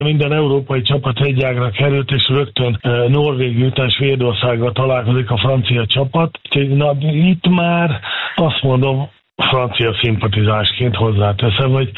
Minden európai csapat egy ágra került, és rögtön Norvégia után Svédországgal találkozik a francia csapat. Na, itt már azt mondom, francia szimpatizásként hozzáteszem, hogy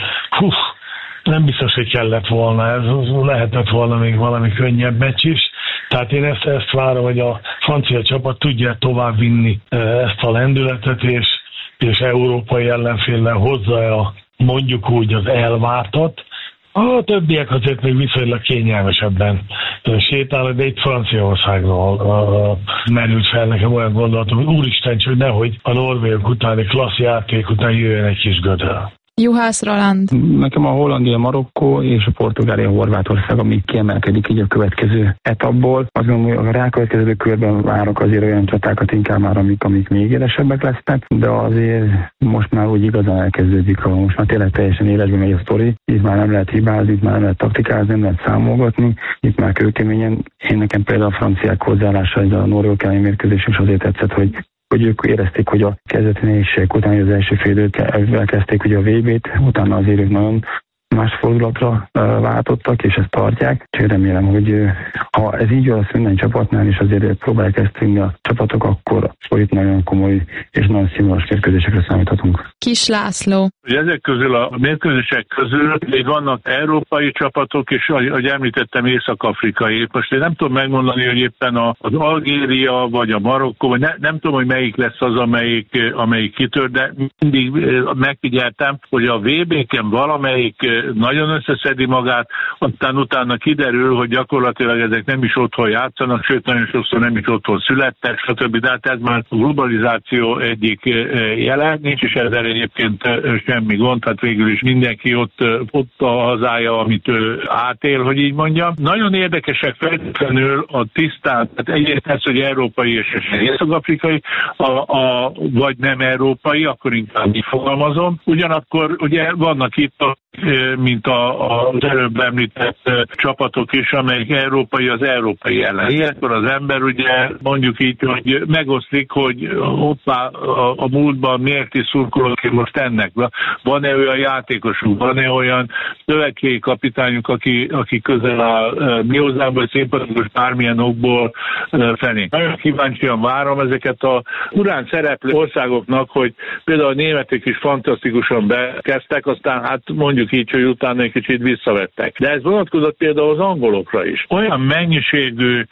nem biztos, hogy kellett volna ez, lehetett volna még valami könnyebb meccs is. Tehát én ezt várom, hogy a francia csapat tudja tovább vinni ezt a lendületet, és európai ellenféllel hozza mondjuk úgy az elvártat. A többiek azért még viszonylag kényelmesebben sétálnak, de itt Franciaországról merült fel nekem olyan gondolatom, hogy úristen, csak nehogy a norvégok utáni klassz játék után jöjjön egy kis gödör. Juhász Roland. Nekem a Hollandia, Marokkó és a Portugália, Horvátország, ami kiemelkedik így a következő etapból. Azt gondolom, hogy a rákövetkező körben várok azért olyan csatákat inkább már, amik még élesebbek lesznek, de azért most már úgy igazán elkezdődik, most már tényleg teljesen életben megy a sztori. Itt már nem lehet hibázni, itt már nem lehet taktikázni, nem lehet számolgatni, itt már kőkeményen. Én nekem például a franciák hozzáállása, ez a norvégok elleni mérkőzés is azért tetszett, hogy ők érezték, hogy a kezdeti nehézségek után az első fél időt elkezdték ugye a VB-t, utána azért ők nagyon más fordulatra váltottak, és ezt tartják. Úgyhogy remélem, hogy ha ez így van minden csapatnál, és azért próbálják ezt vinni a csapatok, akkor itt nagyon komoly és nagyon színvonalas mérkőzésekre számíthatunk. Kis László. Ezek közül a mérkőzések közül még vannak európai csapatok, és ahogy említettem, észak-afrikai. Most én nem tudom megmondani, hogy éppen az Algéria, vagy a Marokkó, vagy nem tudom, hogy melyik lesz az, amelyik kitör, de mindig megfigyeltem, hogy a VB-ken valamelyik nagyon összeszedi magát, aztán utána kiderül, hogy gyakorlatilag ezek nem is otthon játszanak, sőt nagyon sokszor nem is otthon születtek, stb. De hát ez már a globalizáció egyik jele, nincs is ezzel egyébként semmi gond, tehát végül is mindenki ott a hazája, amit ő átél, hogy így mondjam. Nagyon érdekesek feltétlenül a tisztán, tehát egyrészt ez, hogy európai és észak-afrikai, vagy nem európai, akkor inkább így fogalmazom. Ugyanakkor ugye vannak itt mint az előbb említett csapatok is, amelyik európai az európai ellen. Ilyenkor az ember ugye mondjuk így, hogy megoszlik, hogy hoppá, a múltban miért is szurkolok én most ennek. Van-e olyan játékosunk, van-e olyan szövetségi kapitányunk, aki közel áll mi hozzánk, vagy szimpatikus bármilyen okból felé. Nagyon kíváncsian várom ezeket a urán szereplő országoknak, hogy például a németek is fantasztikusan bekezdtek, aztán hát mondjuk így, hogy utána egy kicsit visszavettek. De ez vonatkozott például az angolokra is. Olyan mennyiségű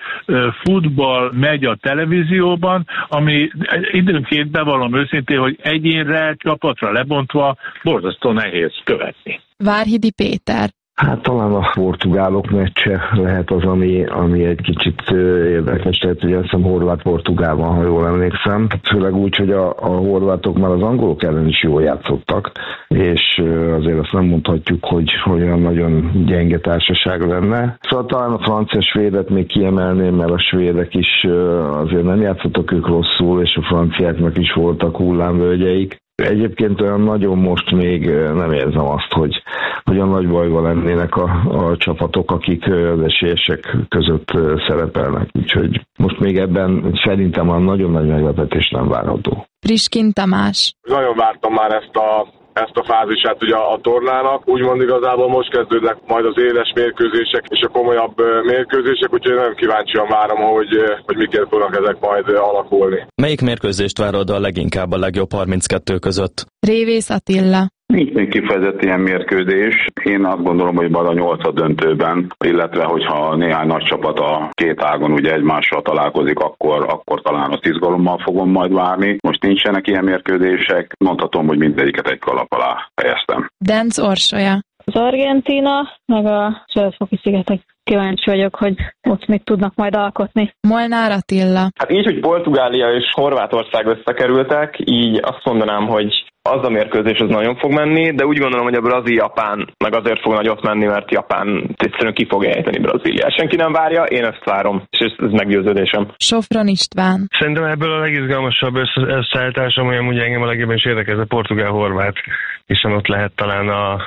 futball megy a televízióban, ami időnként bevallom őszintén, hogy egyénre, csapatra lebontva borzasztó nehéz követni. Várhidi Péter. Hát talán a portugálok meccse lehet az, ami egy kicsit érdekes, tehát ugye azt hiszem Horvát-Portugál van, ha jól emlékszem. Főleg úgy, hogy a horvátok már az angolok ellen is jól játszottak, és azért azt nem mondhatjuk, hogy olyan nagyon gyenge társaság lenne. Szóval talán a francia-svédet még kiemelném, mert a svédek is azért nem játszottak ők rosszul, és a franciáknak is voltak hullámvölgyeik. Egyébként olyan nagyon most még nem érzem azt, hogy olyan nagy bajban lennének a csapatok, akik az esélyesek között szerepelnek. Úgyhogy most még ebben szerintem a nagyon nagy meglepetés nem várható. Priskin Tamás. Nagyon vártam már ezt a fázisát ugye a tornának. Úgymond igazából most kezdődnek majd az éles mérkőzések és a komolyabb mérkőzések, úgyhogy nagyon kíváncsian várom, hogy miként fognak ezek majd alakulni. Melyik mérkőzést várod a leginkább a legjobb 32 között? Révész Attila. Nincs még kifejezett ilyen mérkőzés. Én azt gondolom, hogy majd a 8. döntőben, illetve hogyha néhány nagy csapat a két ágon ugye egymással találkozik, akkor talán azt izgalommal fogom majd várni. Most nincsenek ilyen mérkőzések. Mondhatom, hogy mindegyiket egy kalap alá helyeztem. Denc Orsolya. Az Argentína, meg a Zöld-foki-szigetek. Kíváncsi vagyok, hogy ott mit tudnak majd alkotni. Molnár Attila. Hát így, hogy Portugália és Horvátország összekerültek, így azt mondanám, hogy az a mérkőzés az nagyon fog menni, de úgy gondolom, hogy a Brazil-Japán meg azért fog nagyot menni, mert Japán egyszerűen ki fogja ejteni Brazíliát. Senki nem várja, én ezt várom, és ez meggyőződésem. Sofron István. Szerintem ebből a legizgalmasabb összeállításom, olyan ugye engem a legjobban is érdekel, ez a portugál-horvát hiszen ott lehet talán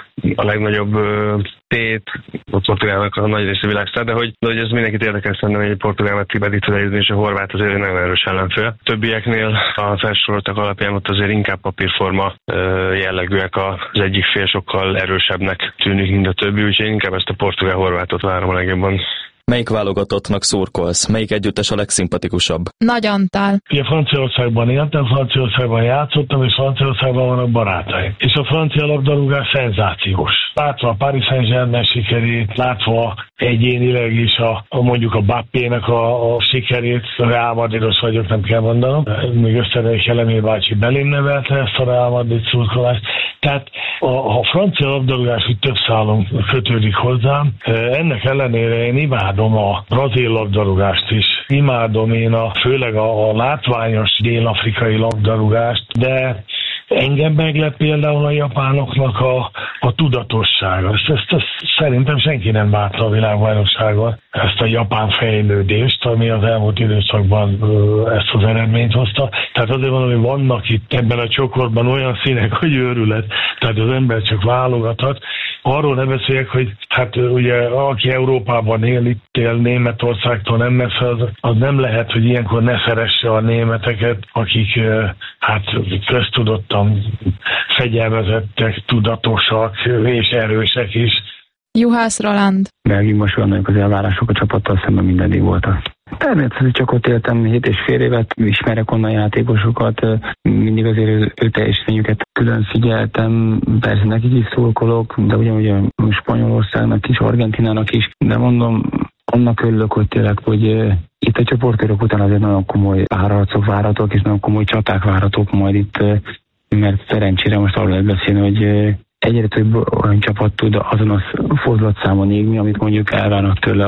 a legnagyobb tét, ott Portugálnak a nagy része világsztár, de hogy ez mindenkit érdekel szerintem, hogy Portugál meg Tibet idejűzni, és a horvát azért egy nagyon erős ellenfél. Többieknél a felsoroltak alapján ott azért inkább papírforma jellegűek, az egyik fél sokkal erősebbnek tűnik, mint a többi, úgyhogy inkább ezt a portugál-horvátot várom a legjobban. Melyik válogatottnak szurkolsz? Melyik együttes a legszimpatikusabb? Nagy Antal. Ugye Franciaországban éltem, Franciaországban játszottam, és Franciaországban vannak barátaim. És a francia labdarúgás szenzációs. Látva a Paris Saint-Germain sikerét, látva egyénileg is mondjuk a Bappének a sikerét, Real Madridos vagyok, nem kell mondanom. Még Öszterei Kelemér bácsi belém nevelte ezt a Real Madrid szurkolást. Tehát a francia labdarúgás úgy több szálon kötődik hozzám. Ennek ellenére én imádom a brazil labdarúgást is. Imádom én főleg a látványos dél-afrikai labdarúgást, de engem meglep például a japánoknak a tudatossága. Ezt szerintem senki nem várta a világbajnokságon, ezt a japán fejlődést, ami az elmúlt időszakban ezt az eredményt hozta. Tehát azért van, hogy vannak itt ebben a csoportban olyan színek, hogy őrület, tehát az ember csak válogathat. Arról ne beszéljek, hogy hát ugye aki Európában itt él Németországtól nem messze, az nem lehet, hogy ilyenkor ne szeresse a németeket, akik hát köztudottan fegyelmezettek, tudatosak és erősek is. Juhász Roland. Belgiumban sokan nagyok az elvárások, a csapattal szemben mindeddig voltak. Természetesen csak ott éltem 7,5 évet, ismerek onnan játékosokat, mindig azért ő teljesítményüket külön figyeltem, persze nekik is szurkolok, de ugyanúgy a Spanyolországnak is, Argentinának is, de mondom, annak örülök, hogy tényleg, hogy itt a csoportkörök után azért nagyon komoly párharcok várhatók, és nagyon komoly csaták várhatók majd itt, mert szerencsére most arról lehet beszélni, hogy egyre több olyan csapat tud azon a fordulatszámon égni, amit mondjuk elvárnak tőle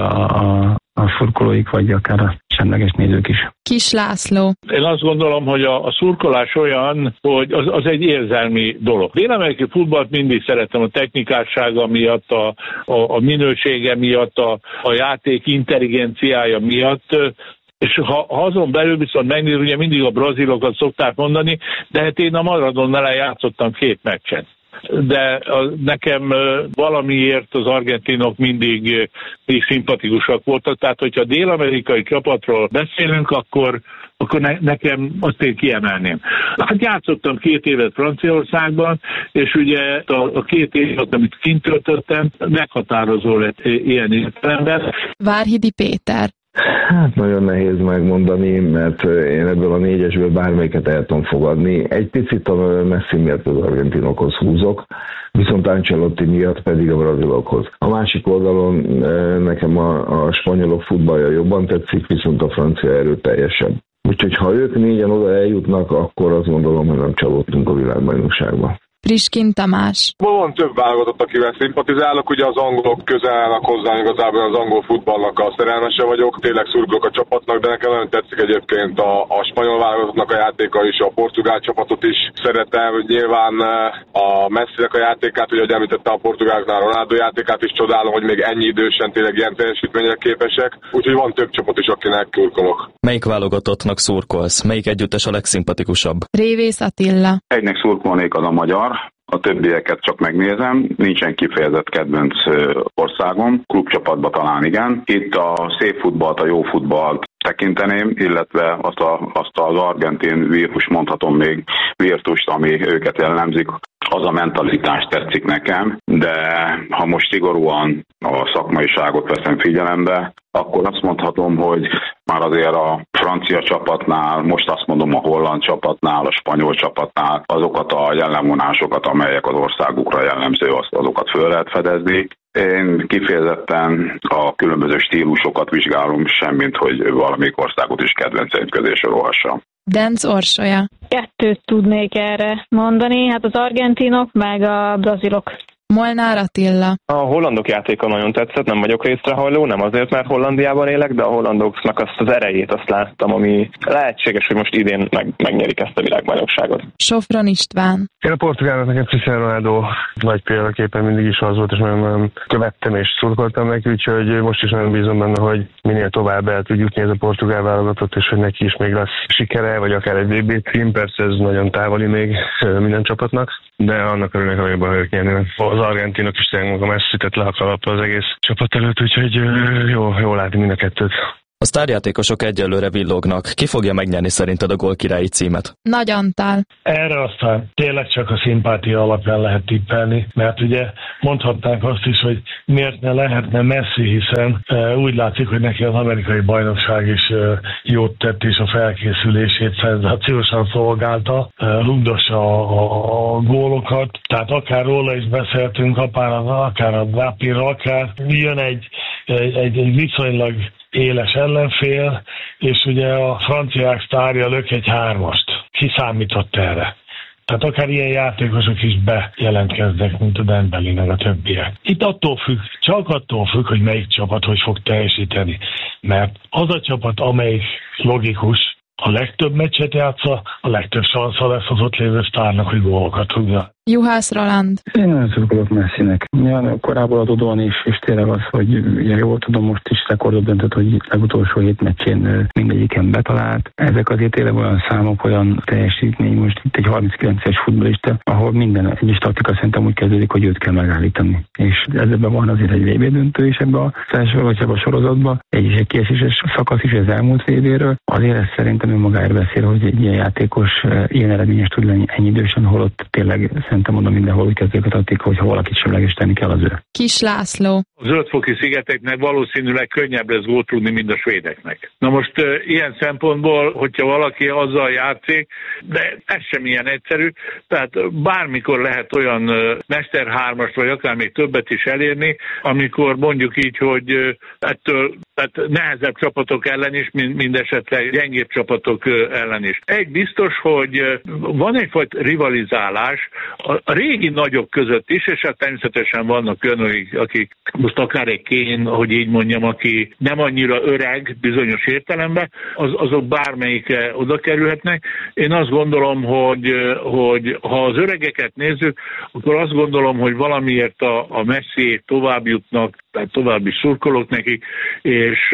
a szurkolóik, vagy akár a semleges nézők is. Kis László. Én azt gondolom, hogy a szurkolás olyan, hogy az egy érzelmi dolog. Dél-amerikai futballt mindig szeretem a technikássága miatt, a minősége miatt, a játék intelligenciája miatt, és ha azon belül viszont megnéz, ugye mindig a brazilokat szokták mondani, de hát én a Maradonnal játszottam 2 meccset. De nekem valamiért az argentinok mindig szimpatikusak voltak, tehát hogyha dél-amerikai csapatról beszélünk, akkor nekem azt én kiemelném. Hát játszottam 2 évet Franciaországban, és ugye a 2 évet, amit kint töltöttem, meghatározó lett ilyen értelemben. Várhidi Péter. Hát nagyon nehéz megmondani, mert én ebből a 4-esből bármelyiket el tudom fogadni. Egy picit a Messi miatt az argentinokhoz húzok, viszont Ancelotti miatt pedig a brazilokhoz. A másik oldalon nekem a spanyolok futballja jobban tetszik, viszont a francia erőteljesebb. Úgyhogy ha ők 4-en oda eljutnak, akkor azt gondolom, hogy nem csalódtunk a világbajnokságban. Priskin Tamás. Van több válogatott, akivel szimpatizálok, ugye az angolok közel állnak hozzá, igazából az angol futballnak a szerelmese vagyok, tényleg szurkolok a csapatnak, de nekem nagyon tetszik egyébként a spanyol válogatottnak a játéka is, a portugál csapatot is szeretem, nyilván a Messinek a játékát, ugye, ahogy említette a portugáloknál Ronaldo játékát is csodálom, hogy még ennyi idősen tényleg ilyen teljesítményre képesek, úgyhogy van több csapat is, akinek szurkolok. Melyik válogatottnak szurkolsz? Melyik együttes a legszimpatikusabb? Révész Attila. Egynek szurkolnék, az a magyar. A többieket csak megnézem, nincsen kifejezett kedvenc országom, klubcsapatban talán igen. Itt a szép futballt, a jó futballt tekinteném, illetve azt az argentin vírus, mondhatom még virtust, ami őket jellemzik, az a mentalitás tetszik nekem, de ha most szigorúan a szakmaiságot veszem figyelembe, akkor azt mondhatom, hogy már azért a francia csapatnál, most azt mondom a holland csapatnál, a spanyol csapatnál azokat a jellemvonásokat, amelyek az országukra jellemző, azokat föl lehet fedezni. Én kifejezetten a különböző stílusokat vizsgálom, semmint hogy valamelyik országot is kedvenceim közé sorolhassam. Denc Orsolya. 2 tudnék erre mondani, hát az argentinok meg a brazilok. Molnár Attila. A hollandok játéka nagyon tetszett, nem vagyok részrehajló, nem azért, mert Hollandiában élek, de a hollandoknak azt az erejét azt láttam, ami lehetséges, hogy most idén megnyerik ezt a világbajnokságot. Sofron István. Én a portugálnak nekem Cristiano Ronaldo nagy példaképpen mindig is az volt, és nagyon követtem és szurkoltam neki, úgyhogy most is nagyon bízom benne, hogy minél tovább el tud jutni ez a portugál válogatott, és hogy neki is még lesz sikere, vagy akár egy VB cím, persze ez nagyon távoli még minden csapatnak, de annak örülnek, amiben ők nyerni. Az argentinok is tényleg maga messzített le a kalapra az egész csapat előtt, úgyhogy jó látni mind a kettőt. A sztárjátékosok egyelőre villognak. Ki fogja megnyerni szerinted a gólkirályi címet? Nagy Antal. Erre aztán tényleg csak a szimpátia alapján lehet tippelni, mert ugye mondhatnánk azt is, hogy miért ne lehetne Messi, hiszen úgy látszik, hogy neki az amerikai bajnokság is jót tett, és a felkészülését szenzációsan szolgálta, rugdossa a gólokat, tehát akár róla is beszéltünk, akár a Napira, akár jön egy viszonylag éles ellenfél, és ugye a franciák sztárja lök egy 3-ast. Ki számított erre? Tehát akár ilyen játékosok is bejelentkeznek, mint a Dembélé meg a többiek. Itt csak attól függ, hogy melyik csapat hogy fog teljesíteni. Mert az a csapat, amelyik logikus, a legtöbb meccset játsza, a legtöbb sansza lesz az ott lévő sztárnak, hogy gólokat rúgja. Juhász Roland. Én nagyon szurkolok Messinek. Korábban adódóan is, és tényleg az, hogy jól tudom, most is rekordot döntött, hogy legutolsó 7 meccsén mindegyiken betalált. Ezek azért tényleg olyan számok, olyan teljesítmény, most itt egy 39-es futballista, ahol minden egyes taktika szerintem úgy kezdődik, hogy őt kell megállítani. És ezzel van azért egy VB döntő is ebbe a sorozatban, egy kieséses szakasz is az elmúlt VB-ről. Azért ez szerintem önmagáért beszél, hogy egy ilyen játékos ilyen eredményes tud lenni ennyi idősen, holott tényleg szerintem mondom mindenhol úgy kezdődik a taktika, hogy ha valakit semlegesíteni kell, az ő. Kis László. A zöldfoki szigeteknek valószínűleg könnyebb lesz gólt rúgni, mint a svédeknek. Na most ilyen szempontból, hogyha valaki azzal játszik, de ez sem ilyen egyszerű, tehát bármikor lehet olyan Mester 3-ast, vagy akár még többet is elérni, amikor mondjuk így, hogy ettől tehát nehezebb csapatok ellen is, mint esetleg gyengébb csapatok ellen is. Egy biztos, hogy van egyfajta rivalizálás a régi nagyok között is, és hát természetesen vannak olyanok, akik most akár egy Kane, hogy így mondjam, aki nem annyira öreg bizonyos értelemben, azok bármelyikre oda kerülhetnek. Én azt gondolom, hogy ha az öregeket nézzük, akkor azt gondolom, hogy valamiért a Messi tovább jutnak, tehát tovább is szurkolok nekik, és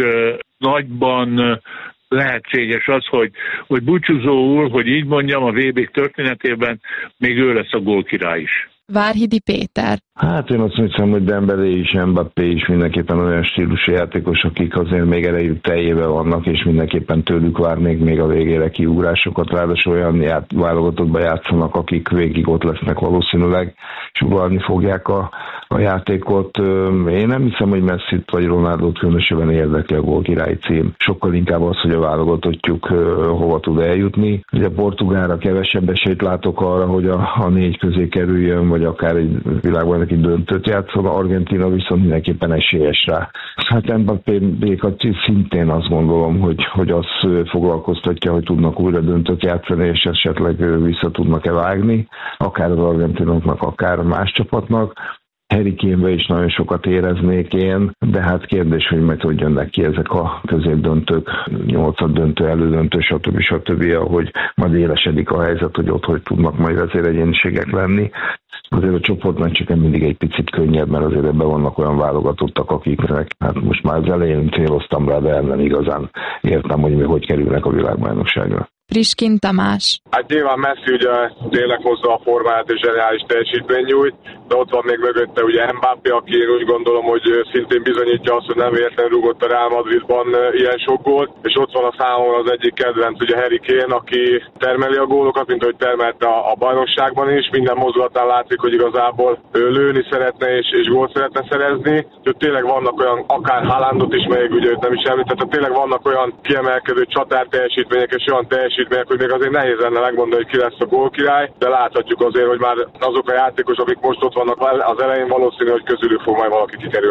nagyban lehetséges az, hogy búcsúzóul, hogy így mondjam, a VB történetében még ő lesz a gólkirály is. Várhidi Péter. Hát én azt hiszem, hogy Dembélé is, Mbappé is mindenképpen olyan stílusú játékos, akik azért még erejük teljében vannak, és mindenképpen tőlük várnék még a végére kiugrásokat, ráadásul olyan válogatottba játszanak, akik végig ott lesznek valószínűleg, és uralni fogják a játékot. Én nem hiszem, hogy Messit vagy Ronaldot különösebben érdekli a gólkirályi cím. Sokkal inkább az, hogy a válogatottjuk hova tud eljutni. Ugye Portugálra kevesebb esélyt látok arra, hogy a 4 közé kerüljön, vagy akár egy világbajnoki döntőt játszol, Argentína viszont mindenképpen esélyes rá. Hát Mbappékat szintén azt gondolom, hogy az foglalkoztatja, hogy tudnak újra döntőt játszani, és esetleg vissza tudnak-e vágni, akár az argentinoknak, akár más csapatnak. Harry Kane-be is nagyon sokat éreznék én, de hát kérdés, hogy majd hogy jönnek ki ezek a középdöntők, 8. döntő, elődöntő, stb. Ahogy majd élesedik a helyzet, hogy ott hogy tudnak majd azért egyéniségek lenni. Azért a csoportmeccseken mindig egy picit könnyebb, mert azért ebben vannak olyan válogatottak, akiknek hát most már az elején céloztam rá, de nem igazán értem, hogy mi hogy kerülnek a világbajnokságra. Priskin Tamás. Hát nyilván Messi ugye tényleg hozza a formáját és zseniális teljesítmény nyújt, de ott van még mögötte ugye Mbappé, aki én úgy gondolom, hogy szintén bizonyítja azt, hogy nem véletlenül rúgott a Real Madridban ilyen sok gólt, és ott van a számomra az egyik kedvenc, ugye Harry Kane, aki termeli a gólokat, mint ahogy termelte a bajnokságban is, minden mozdulatán látszik, hogy igazából lőni szeretne és gólt szeretne szerezni, hogy tényleg vannak olyan, akár Haalandot is, meg ugye őt nem is említett, tényleg vannak olyan kiemelkedő csatár teljesítmények és olyan teljesítmények, hogy még azért nehéz lenne megmondani, hogy ki lesz a gólkirály, de láthatjuk azért, hogy már azok a játékosok, akik most ott vannak az elején, valószínű, hogy közülük fog majd valaki kikerülni.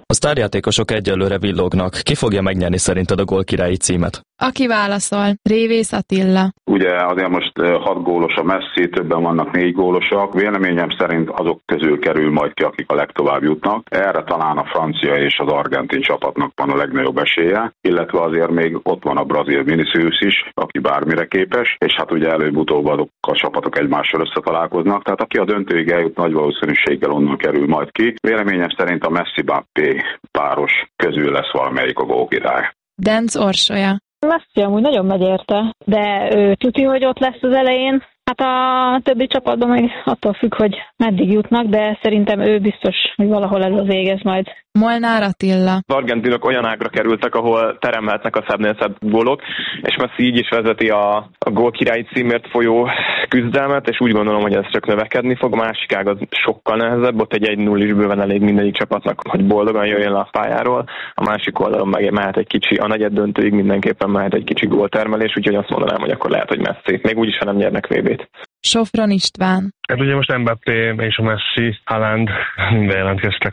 A sztárjátékosok egyelőre villognak. Ki fogja megnyerni szerinted a gólkirályi címet? Aki válaszol, Révész Attila. Ugye azért most 6 gólos a Messi, többen vannak 4 gólosak. Véleményem szerint azok közül kerül majd ki, akik a legtovább jutnak. Erre talán a francia és az argentin csapatnak van a legnagyobb esélye, illetve azért még ott van a brazil Vinicius is, aki bármire képes, és hát ugye előbb-utóbb azok a csapatok egymással összetalálkoznak, tehát aki a döntőig eljut, nagy valószínűséggel onnan kerül majd ki. Véleményem szerint a Messi-Mbappé páros közül lesz valamelyik a gólkirály. Denc Orsolya. Messi amúgy nagyon megy érte, de ő tuti, hogy ott lesz az elején. Hát a többi csapatban meg attól függ, hogy meddig jutnak, de szerintem ő biztos, hogy valahol elő végez majd. Molnár Attila. Az argentinok olyan ágra kerültek, ahol teremhetnek a szebbnél szebb gólok, és Messi így is vezeti a gólkirályi címért folyó küzdelmet, és úgy gondolom, hogy ez csak növekedni fog. A másik ág az sokkal nehezebb, ott egy 1-0 is bőven elég mindegyik csapatnak, hogy boldogan jöjjön le a pályáról. A másik oldalon meg mehet egy kicsi, a negyed döntőig mindenképpen mehet egy kicsi góltermelés, úgyhogy azt mondanám, hogy akkor lehet, hogy Messi. Még úgyis, ha nem nyernek VB-t. Sofron István. Hát ugye most Mbappé és a Messi, Haaland bejelentkeztek,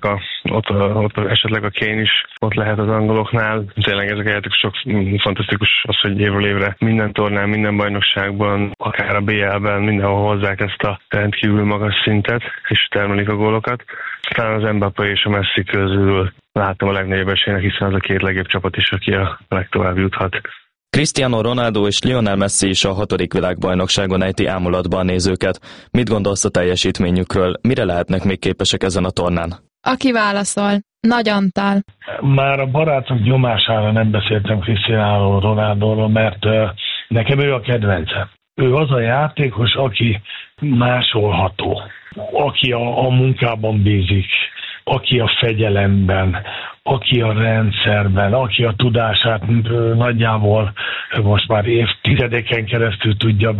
ott esetleg a Kane is ott lehet az angoloknál. Tényleg ezek a játékosok fantasztikus az, hogy évről évre minden tornán, minden bajnokságban, akár a BL-ben mindenhol hozzák ezt a rendkívül magas szintet, és termelik a gólokat. Talán az Mbappé és a Messi közül látom a legnagyobb esélynek, hiszen az a 2 legjobb csapat is, aki a legtovább juthat. Cristiano Ronaldo és Lionel Messi is a 6. világbajnokságon ejti ámulatba a nézőket. Mit gondolsz a teljesítményükről? Mire lehetnek még képesek ezen a tornán? Aki válaszol, Nagy Antal. Már a barátok nyomására nem beszéltem Cristiano Ronaldoról, mert nekem ő a kedvencem. Ő az a játékos, aki másolható, aki a munkában bízik, aki a fegyelemben, aki a rendszerben, aki a tudását nagyjából most már évtizedeken keresztül tudja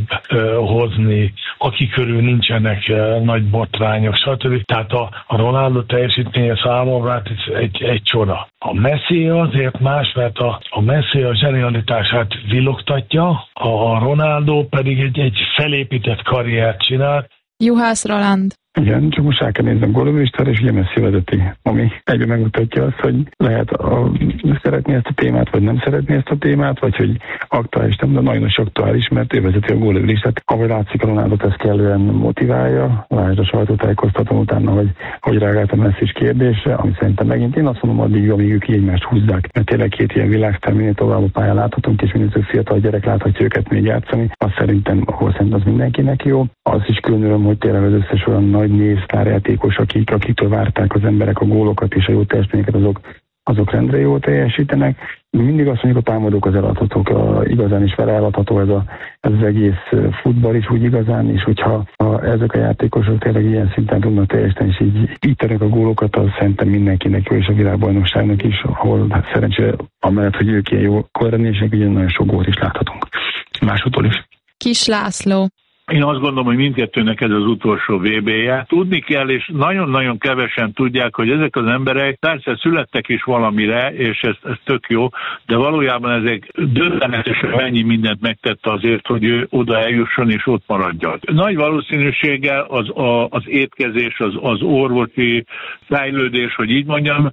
hozni, aki körül nincsenek nagy botrányok, stb. Tehát a Ronaldo teljesítménye számomra egy csoda. A Messi azért más, mert a Messi a zsenialitását villogtatja, a Ronaldo pedig egy felépített karriert csinál. Juhász Roland. Igen, csak most el kell néznem gólövőlistára, és ugye Messi vezeti, ami egyben megmutatja azt, hogy lehet szeretni ezt a témát, vagy nem szeretni ezt a témát, vagy hogy aktuális, nem, de nagyon is aktuális, mert ő vezeti a gólövőlistát. Ahogy látszik, a Ronaldot ezt kellően motiválja, lásd a sajtótájékoztatón utána, hogy reagált a Messi kérdésre, ami szerintem megint én azt mondom addig, amíg ők egymást húzzák, mert tényleg 2 ilyen világsztár, minél tovább a pályán láthatunk, és minél több fiatal gyerek láthatja őket még játszani, azt szerintem az mindenkinek jó. Az is különöm, hogy tényleg az összes olyan nagy névsztárjátékos, akiktől várták az emberek a gólokat és a jó teljesítményeket, azok rendre jól teljesítenek. Mindig azt mondjuk, a támadók az eladhatók, igazán is vele eladható ez az egész futball is úgy igazán, és hogyha ezek a játékosok tényleg ilyen szinten tudnak teljesíteni, és így terek a gólokat, az szerintem mindenkinek jó, és a világbajnokságnak is, ahol szerencsére amellett, hogy ők ilyen jó korrenések, ugye nagyon sok gólt is láthatunk. Másútól is. Kis László. Én azt gondolom, hogy mindkettőnek ez az utolsó VB-je. Tudni kell, és nagyon-nagyon kevesen tudják, hogy ezek az emberek persze születtek is valamire, és ez tök jó, de valójában ezek döbbenetesen mennyi mindent megtette azért, hogy ő oda eljusson és ott maradjon. Nagy valószínűséggel az étkezés, az orvosi fejlődés, hogy így mondjam,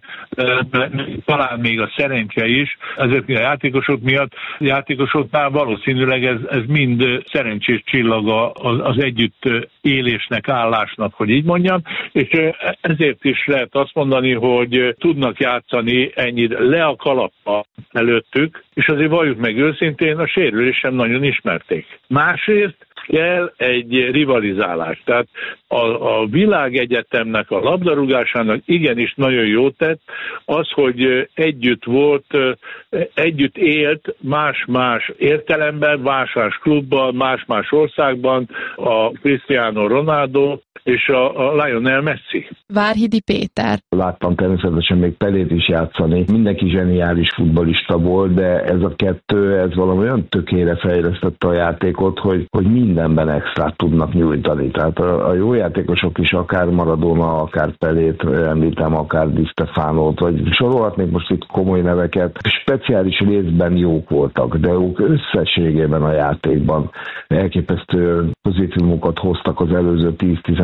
talán még a szerencse is, ezek a játékosok miatt, játékosoknál valószínűleg ez mind szerencsés csillaga az együtt élésnek, állásnak, hogy így mondjam, és ezért is lehet azt mondani, hogy tudnak játszani ennyit le a kalappa előttük, és azért valljuk meg őszintén, a sérülés sem nagyon ismerték. Másrészt kell egy rivalizálás. Tehát a világegyetemnek, a labdarúgásának igenis nagyon jót tett az, hogy együtt volt, együtt élt más-más értelemben, más-más klubban, más-más országban a Cristiano Ronaldo és a Lionel Messi. Várhidi Péter. Láttam természetesen még Pelét is játszani. Mindenki zseniális futballista volt, de ez a kettő, ez valami olyan tökére fejlesztette a játékot, hogy mindenben extrát tudnak nyújtani. Tehát a jó játékosok is, akár Maradona, akár Pelét említem, akár Di Stefánót, vagy sorolhatnék most itt komoly neveket, speciális részben jók voltak, de ők összességében a játékban elképesztő pozitívumokat hoztak az előző 10-15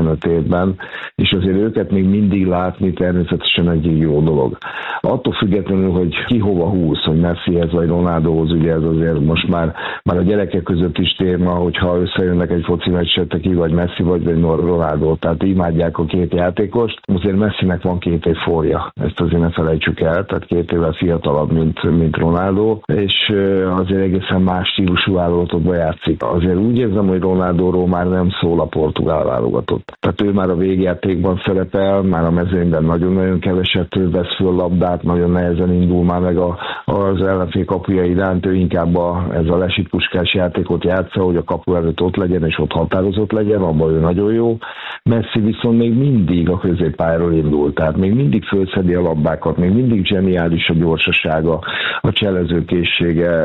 15 évben, és azért őket még mindig látni természetesen egy jó dolog. Attól függetlenül, hogy ki hova húz, hogy Messihez vagy Ronaldohoz, ugye ez azért most már a gyerekek között is téma, hogyha összejönnek egy foci meccset, ki vagy Messi vagy Ronaldo, tehát imádják a két játékost. Azért Messinek van 2 év forja, ezt azért ne felejtsük el, tehát 2 évvel fiatalabb, mint Ronaldo, és azért egészen más stílusú válogatotba játszik. Azért úgy érzem, hogy Ronaldóról már nem szól a portugál válogatott. Tehát ő már a végjátékban szerepel, már a mezőnyben nagyon-nagyon keveset vesz föl labdát, nagyon nehezen indul már meg az ellenfél kapuja iránt, ő inkább ez a lesitpuskás játékot játsza, hogy a kapu előtt ott legyen és ott határozott legyen, abban ő nagyon jó. Messi viszont még mindig a középpályáról indul, tehát még mindig fölszedi a labdákat, még mindig zseniális a gyorsasága, a cselezőkészsége,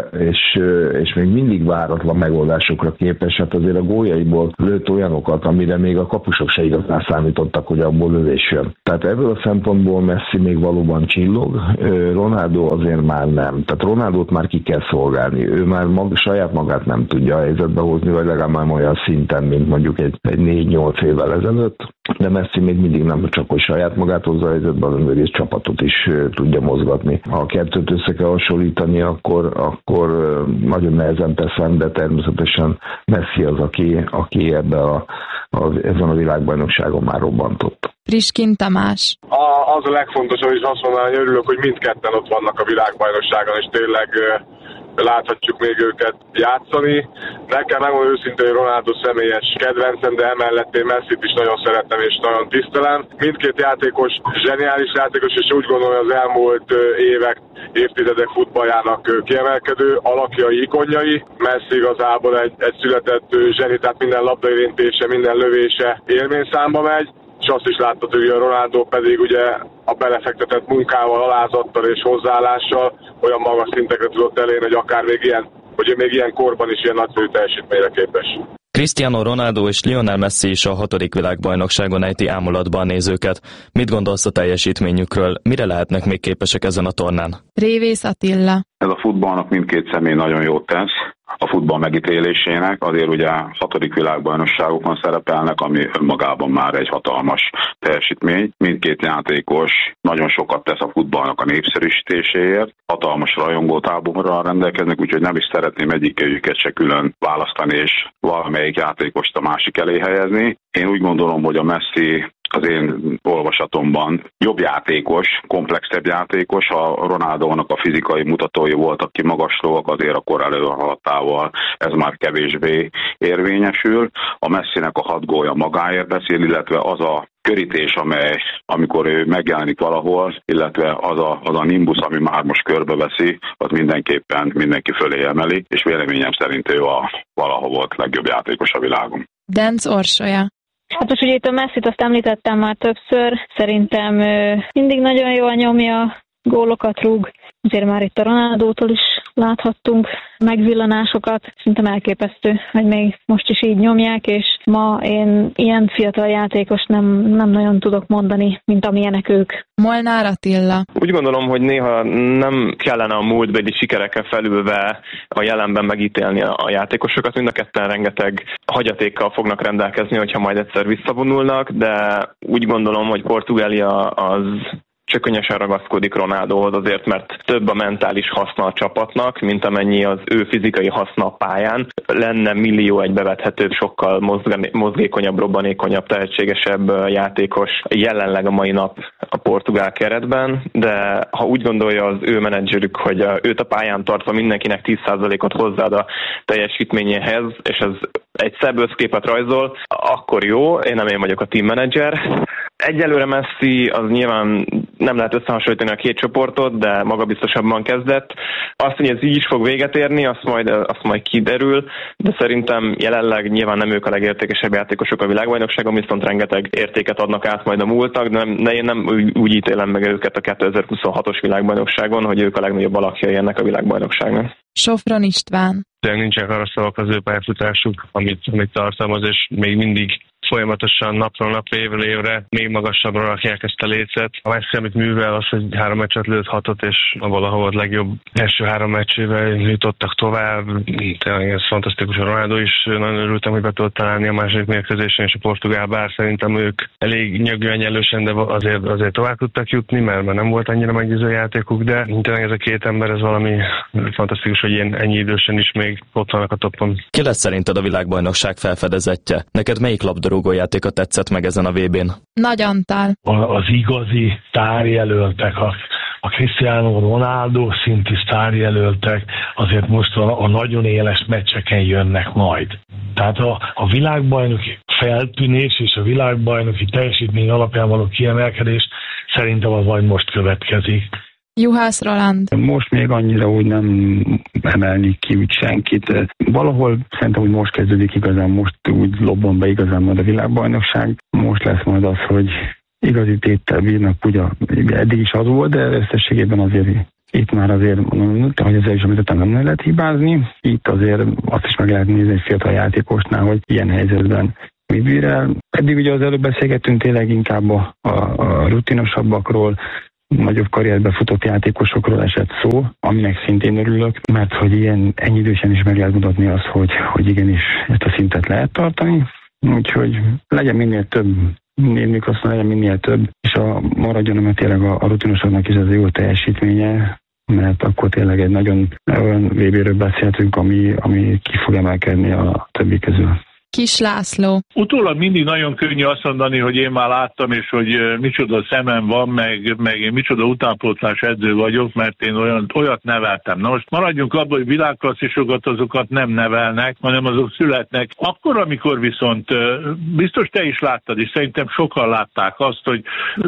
és még mindig váratlan megoldásokra képes. Hát azért a góljaiból lőtt olyanokat, amire még a kapusok se igazán számítottak, hogy abból lövés jön. Tehát ebből a szempontból Messi még valóban csillog, Ronaldo azért már nem. Tehát Ronaldót már ki kell szolgálni. Ő már saját magát nem tudja a helyzetbe hozni, vagy legalább már olyan szinten, mint mondjuk egy 4-8 évvel ezelőtt. De Messi még mindig nem csak hogy saját magát hozza a helyzetbe, hanem egész csapatot is tudja mozgatni. Ha a kettőt össze kell hasonlítani, akkor nagyon nehezen teszem, de természetesen Messi az, aki ezen a világbajnokságon már robbantott. Priskin Tamás. Az a legfontosabb, és azt mondanám, hogy örülök, hogy mindketten ott vannak a világbajnokságon, és tényleg láthatjuk még őket játszani. Nekem megmondom őszintén, hogy Ronaldo személyes kedvencem, de emellett én Messit is nagyon szeretem és nagyon tisztelem. Mindkét játékos zseniális játékos, és úgy gondolom, hogy az elmúlt évtizedek futballjának kiemelkedő alakjai, ikonjai. Messi igazából egy született zseni, tehát minden labdaérintése, minden lövése élményszámba megy. És azt is láttad, hogy a Ronaldo pedig ugye a belefektetett munkával, alázattal és hozzáállással olyan magas szintekre tudott elérni, hogy akár még ilyen korban is ilyen nagyszerű teljesítményre képes. Cristiano Ronaldo és Lionel Messi is a 6. világbajnokságon ejti ámulatba a nézőket. Mit gondolsz a teljesítményükről? Mire lehetnek még képesek ezen a tornán? Révész Attila. Ez a futballnak mindkét személy nagyon jót tesz. A futball megítélésének, azért ugye 6. világbajnokságokon szerepelnek, ami önmagában már egy hatalmas teljesítmény. Mindkét játékos nagyon sokat tesz a futballnak a népszerűsítéséért, hatalmas rajongótáborral rendelkeznek, úgyhogy nem is szeretném egyikőjüket se külön választani és valamelyik játékost a másik elé helyezni. Én úgy gondolom, hogy a Messi az én olvasatomban jobb játékos, komplexebb játékos, a Ronaldónak a fizikai mutatói voltak kimagaslóak, azért a kor előhaladtával ez már kevésbé érvényesül. A Messinek a 6 gólja magáért beszél, illetve az a körítés, amikor ő megjelenik valahol, illetve az a nimbus, ami már most körbeveszi, az mindenképpen mindenki fölé emeli, és véleményem szerint ő valaha volt legjobb játékos a világon. Denc Orsolya. Hát most ugye itt a Messit azt említettem már többször, szerintem mindig nagyon jól nyomja, gólokat rúg, azért már itt a Ronaldótól is láthattunk megvillanásokat, szerintem elképesztő, hogy még most is így nyomják, és ma én ilyen fiatal játékos nem nagyon tudok mondani, mint amilyenek ők. Molnár Attila. Úgy gondolom, hogy néha nem kellene a múltbeli sikerekkel felülve a jelenben megítélni a játékosokat. Mind a ketten rengeteg hagyatékkal fognak rendelkezni, hogyha majd egyszer visszavonulnak, de úgy gondolom, hogy Portugália az csak könnyesen ragaszkodik Ronaldóhoz azért, mert több a mentális haszna a csapatnak, mint amennyi az ő fizikai haszna a pályán. Lenne millió egy bevethetőbb, sokkal mozgékonyabb, robbanékonyabb, tehetségesebb játékos jelenleg a mai nap a portugál keretben, de ha úgy gondolja az ő menedzserük, hogy őt a pályán tartva mindenkinek 10%-ot hozzáad a teljesítményéhez, és ez egy szebb összképet rajzol, akkor jó, én vagyok a team manager. Egyelőre Messi az nyilván nem lehet összehasonlítani a két csoportot, de magabiztosabban kezdett. Azt, hogy ez így is fog véget érni, azt majd kiderül, de szerintem jelenleg nyilván nem ők a legértékesebb játékosok a világbajnokságon, viszont rengeteg értéket adnak át majd a múltnak, de én nem úgy ítélem meg őket a 2026-os világbajnokságon, hogy ők a legnagyobb alakjai ennek a világbajnokságnak. Sofron István. Nincsenek arra szavak az ő pályafutásuk, amit tartalmaz, és még mindig folyamatosan napról napra, évről évre még magasabbra rakják ezt a lécet. A Messi, amit művel, az, hogy 3 meccset lőtt 6-ot, és valahol volt legjobb első 3 meccsével jutottak tovább. Tényleg ez fantasztikus. A Ronaldo is nagyon örültem, hogy be tudott találni a második mérkőzésen, és a portugál, bár szerintem ők elég nyögően nyelősen, de azért tovább tudtak jutni, mert nem volt annyira meggyőző játékuk, de tényleg ez a két ember, ez valami fantasztikus, hogy ennyi idősen is még ott vannak a toppon. Ki lesz szerinted a világbajnokság felfedezetje? Neked melyik labdarúgójátéka tetszett meg ezen a VB-n? Nagy Antal. Az igazi sztárjelöltek, a Cristiano Ronaldo szintű sztárjelöltek azért most a nagyon éles meccseken jönnek majd. Tehát a világbajnoki feltűnés és a világbajnoki teljesítmény alapján való kiemelkedés szerintem az majd most következik. Juhász Roland. Most még annyira úgy nem emelni ki úgy senkit. Valahol szerintem, hogy most kezdődik igazán, most úgy lobban be igazán majd a világbajnokság. Most lesz majd az, hogy igazi téttel bírnak, ugye eddig is az volt, de összességében azért itt már azért, hogy ezzel is említettem, nem lehet hibázni. Itt azért azt is meg lehet nézni egy fiatal játékosnál, hogy ilyen helyzetben mit bír el. Eddig ugye az előbb beszélgettünk tényleg inkább a rutinosabbakról, nagyobb karrierbe futott játékosokról esett szó, aminek szintén örülök, mert hogy ennyi idősen is meg lehet mutatni azt, hogy igenis ezt a szintet lehet tartani. Úgyhogy legyen minél több, legyen minél több, és maradjon, mert tényleg a rutinosoknak is ez a jó teljesítménye, mert akkor tényleg egy nagyon olyan VB-ről beszéltünk, ami ki fog emelkedni a többi közül. Kis László. Utólag mindig nagyon könnyű azt mondani, hogy én már láttam, és hogy micsoda szemem van, meg én micsoda utánpótlás edző vagyok, mert én olyat neveltem. Na most maradjunk abban, hogy világklasszisokat azokat nem nevelnek, hanem azok születnek. Akkor, amikor viszont biztos te is láttad, és szerintem sokan látták azt, hogy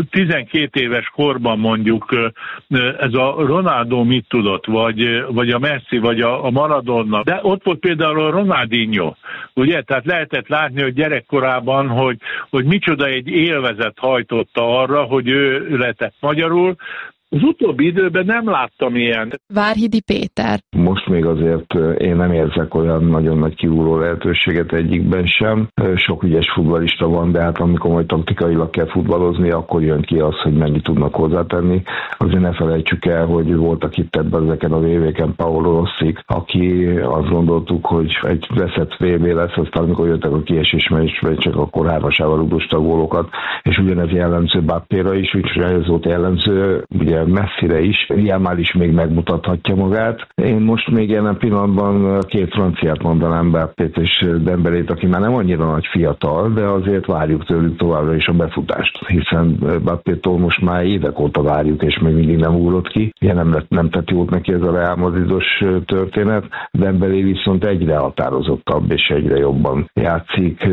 12 éves korban mondjuk ez a Ronaldo mit tudott, vagy a Messi, vagy a Maradona. De ott volt például a Ronaldinho, ugye? Tehát lehetett látni, hogy gyerekkorában, hogy micsoda egy élvezet hajtotta arra, hogy ő letett magyarul. Az utóbbi időben nem láttam ilyen. Várhidi Péter. Most még azért én nem érzek olyan nagyon nagy kiugró lehetőséget egyikben sem. Sok ügyes futballista van, de hát amikor majd taktikailag kell futballozni, akkor jön ki az, hogy mennyit tudnak hozzátenni. Azért ne felejtsük el, hogy voltak itt ebben ezeken a VB-ken Paolo Rossi, aki azt gondoltuk, hogy egy veszett VB lesz, aztán amikor jöttek a kiesés meccsek, akkor hármasával rúgdosta gólokat, és ugyanez jellemző Mbappéra is, úgyhogy ez volt jellemző, ugye Messire is, Yamal is még megmutathatja magát. Én most még jelen pillanatban 2 franciát mondanám, Mbappét és Dembélét, aki már nem annyira nagy fiatal, de azért várjuk tőlük továbbra is a befutást, hiszen Mbappétól most már évek óta várjuk, és még mindig nem ugrott ki. Ugye nem tett jót neki ez a Real Madridos történet, Dembélé viszont egyre határozottabb és egyre jobban játszik,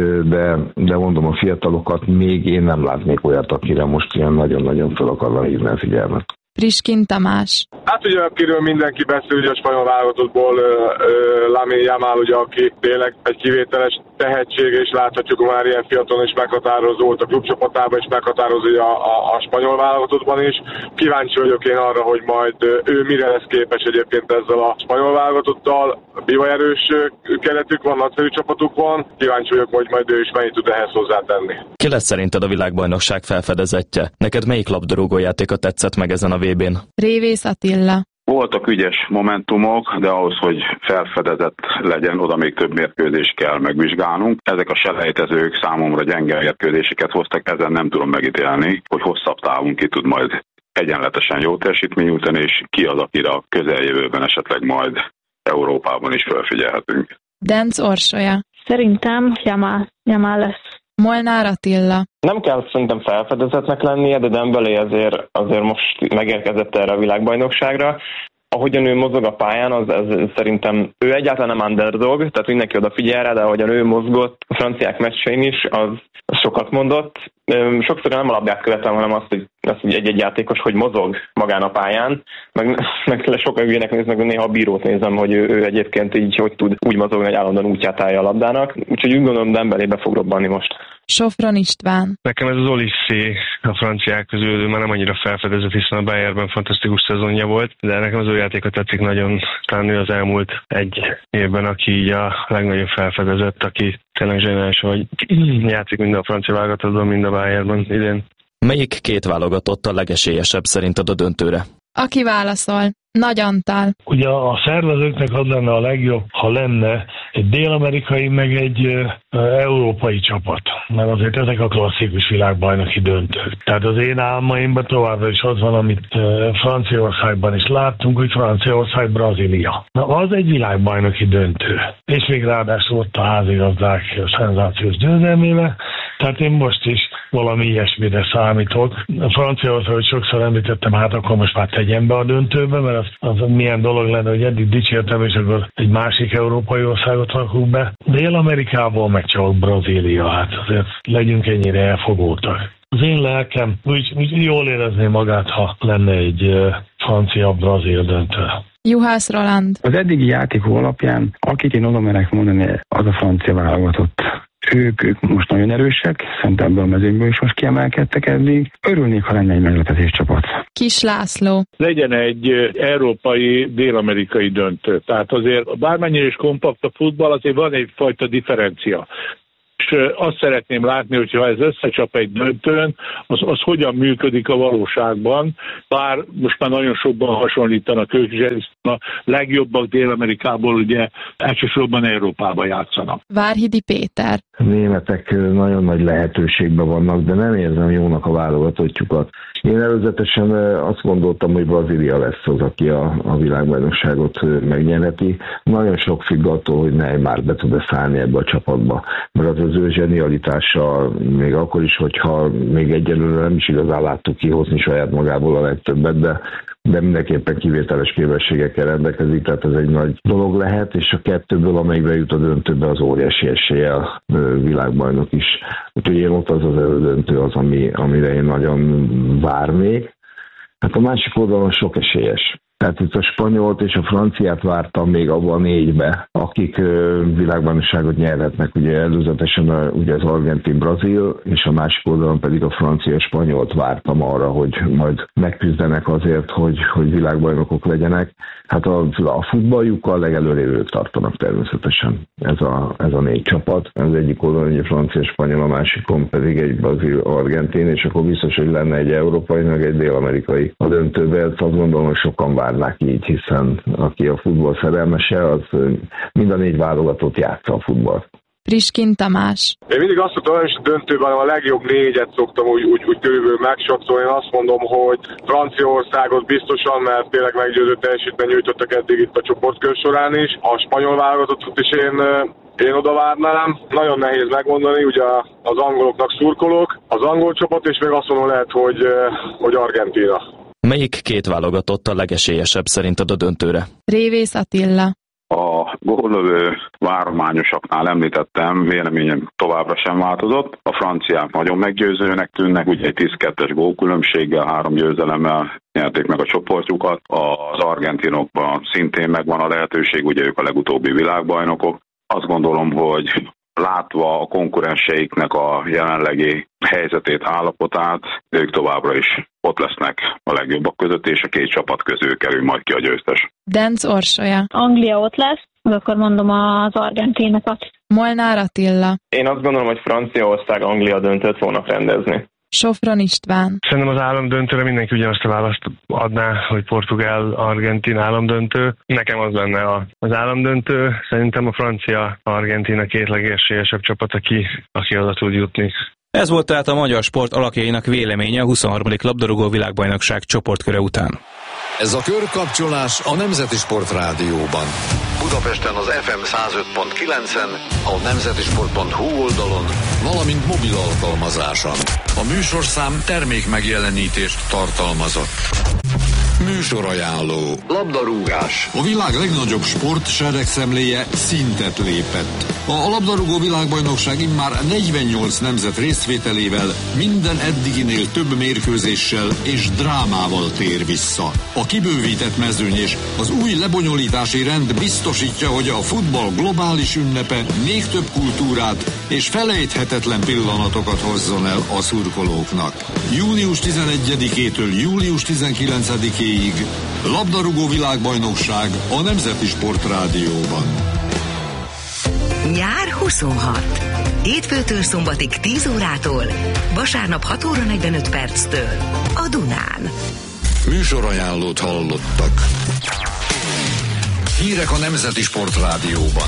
de mondom, a fiatalokat még én nem látnék olyat, akire most ilyen nagyon-nagyon fel akarna hívni a figyelmet. Priskin Tamás. Hát ugye, akiről mindenki beszél, ugye a spanyol válogatottból Lamine Yamal, ugye, aki tényleg egy kivételes tehetség, és láthatjuk már ilyen fiatalon is meghatározó volt a klubcsapatában, és meghatározó a spanyol válogatottban is. Kíváncsi vagyok én arra, hogy majd ő mire lesz képes egyébként ezzel a spanyol válogatottal. Bivaj erős keretük van, nagyszerű csapatuk van. Kíváncsi vagyok, hogy majd ő is mennyit tud ehhez hozzátenni. Ki lesz szerinted a világbajnokság felfedezetje? Neked melyik labdarúgójátéka tetszett meg ezen a VB-n? Révész Attila. Voltak ügyes momentumok, de ahhoz, hogy felfedezett legyen, oda még több mérkőzést kell megvizsgálnunk. Ezek a selejtezők számomra gyenge mérkőzéseket hoztak, ezen nem tudom megítélni, hogy hosszabb távon ki tud majd egyenletesen jó teljesítmény nyújtani, és ki az, akire a közeljövőben esetleg majd Európában is felfigyelhetünk. Denc Orsolya. Szerintem Yamal lesz. Molnár Attila. Nem kell szerintem felfedezetnek lennie, de Dembélé azért most megérkezett erre a világbajnokságra. Ahogyan ő mozog a pályán, az szerintem ő egyáltalán nem underdog, tehát mindenki odafigyel rá, de ahogyan ő mozgott a franciák meccsein is, az sokat mondott. Sokszor nem a labdát követem, hanem azt, hogy egy-egy játékos, hogy mozog magán a pályán, meg sokan hülyének néznek, hogy néha a bírót nézem, hogy ő egyébként így hogy tud úgy mozogni, hogy állandóan útját állja a labdának. Úgyhogy úgy gondolom, Dembelébe fog robbanni most. Sofron István. Nekem ez az Olissé a franciák közül már nem annyira felfedezett, hiszen a Bayernben fantasztikus szezonja volt, de nekem az ő játéka tetszik nagyon, talán ő az elmúlt egy évben, aki így a legnagyobb felfedezett, akit tényleg zseniális, hogy játszik mind a francia válogatottban, mind a Bayernben idén. Melyik két válogatott a legesélyesebb szerinted a döntőre? Aki válaszol? Nagy Antal. Ugye a szervezőknek az lenne a legjobb, ha lenne egy dél-amerikai, meg egy európai csapat. Mert azért ezek a klasszikus világbajnoki döntők. Tehát az én álmaimban továbbra is az van, amit Franciaországban is láttunk, hogy Franciaország-Brazília. Na, az egy világbajnoki döntő. És még ráadásul ott a házigazdák szenzációs győzelmével. Tehát én most is valami ilyesmire számítok. A Franciaország, hogy sokszor említettem, hát akkor most már tegyen be a döntőbe, mert az milyen dolog lenne, hogy eddig dicsértem, és akkor egy másik európai országot rakunk be. Dél-Amerikából meg csak Brazília, hát azért legyünk ennyire elfogultak. Az én lelkem úgy jól érezné magát, ha lenne egy francia-brazil döntő. Juhász Roland. Az eddigi játékok alapján, akit én oda merek mondani, az a francia válogatott. Ők most nagyon erősek, szerintem ebből a mezőnyből is most kiemelkedtek eddig. Örülnék, ha lenne egy meglepetés csapat. Kis László. Legyen egy európai, dél-amerikai döntő. Tehát azért bármennyire is kompakt a futball, azért van egyfajta differencia. És azt szeretném látni, hogyha ez összecsap egy döntőn, az hogyan működik a valóságban. Bár most már nagyon sokban hasonlítanak ők, és a legjobbak Dél-Amerikából ugye elsősorban Európában játszanak. Várhidi Péter. A németek nagyon nagy lehetőségben vannak, de nem érzem jónak a válogatottjukat. Én előzetesen azt gondoltam, hogy Brazília lesz az, aki a világbajnokságot megnyerheti. Nagyon sok függ attól, hogy Neymar be tud szállni ebbe a csapatba. Mert az ő zsenialitása, még akkor is, hogyha még egyelőre nem is igazán láttuk kihozni saját magából a legtöbbet, de mindenképpen kivételes képességekkel rendelkezik, tehát ez egy nagy dolog lehet, és a kettőből, amelyikbe jut a döntőbe, az óriási esélye a világbajnok is. Úgyhogy én ott az elődöntő az, amire én nagyon várnék. Hát a másik oldalon sok esélyes. Tehát itt a spanyolt és a franciát vártam még abban a négybe, akik világbajnokságot nyerhetnek. Ugye előzetesen ugye az argentin-brazil, és a másik oldalon pedig a francia-spanyolt vártam arra, hogy majd megküzdenek azért, hogy világbajnokok legyenek. Hát a futballjukkal legelőrébb tartanak természetesen ez a négy csapat. Az egyik oldalon egy francia-spanyol, a másikon pedig egy brazil-argentin, és akkor biztos, hogy lenne egy európai, meg egy dél-amerikai a döntőben. Azt gondolom, hogy sokan várnák így, hiszen aki a futball szerelmese, az mind a négy válogatott játsza a futballt. Priskin Tamás. Én mindig azt szoktam, hogy a döntőben a legjobb négyet szoktam úgy körülbelül megsatszolni. Én azt mondom, hogy Franciaországot biztosan, mert tényleg meggyőző teljesítmény nyújtottak eddig itt a csoportkör során is. A spanyol válogatottat is én oda várnám. Nagyon nehéz megmondani, ugye az angoloknak szurkolok. Az angol csapat, és még azt mondom lehet, hogy Argentína. Melyik két válogatott a legesélyesebb szerinted a döntőre? Révész Attila. A góllövő várományosaknál említettem, véleményem továbbra sem változott. A franciák nagyon meggyőzőnek tűnnek, ugye egy 12-es gólkülönbséggel, 3 győzelemmel nyerték meg a csoportjukat. Az argentinokban szintén megvan a lehetőség, ugye ők a legutóbbi világbajnokok. Azt gondolom, hogy látva a konkurenseiknek a jelenlegi helyzetét, állapotát, ők továbbra is ott lesznek a legjobbak között, és a két csapat közül kerül majd ki a győztes. Denc Orsolya. Anglia ott lesz, akkor mondom az argentinokat. Molnár Attila. Én azt gondolom, hogy Franciaország Anglia döntőt fognak rendezni. Sofron István. Szerintem az államdöntőre mindenki ugyanazt a választ adná, hogy Portugál-Argentin államdöntő. Nekem az lenne az államdöntő. Szerintem a francia-argentin a két legesélyesebb csapat, aki oda tud jutni. Ez volt tehát a magyar sport alakjainak véleménye a 23. labdarúgó világbajnokság csoportköre után. Ez a körkapcsolás a Nemzeti Sport Rádióban. Budapesten az FM 105.9-en, a nemzetisport.hu oldalon, valamint mobil alkalmazáson. A műsorszám termék megjelenítést tartalmazott. Műsorajánló. Labdarúgás. A világ legnagyobb sportseregszemléje szintet lépett. A labdarúgó világbajnokság immár 48 nemzet részvételével minden eddiginél több mérkőzéssel és drámával tér vissza. A kibővített mezőny és az új lebonyolítási rend biztosítja, hogy a futball globális ünnepe még több kultúrát és felejthetetlen pillanatokat hozzon el a szurkolóknak. Június 11-től július 19-ig labdarúgó világbajnokság a Nemzeti Sport Rádióban. Nyár 26. Hétfőtől szombatig 10 órától, vasárnap 6 óra 45 perctől a Dunán. Műsorajánlót hallottak. Hírek a Nemzeti Sportrádióban.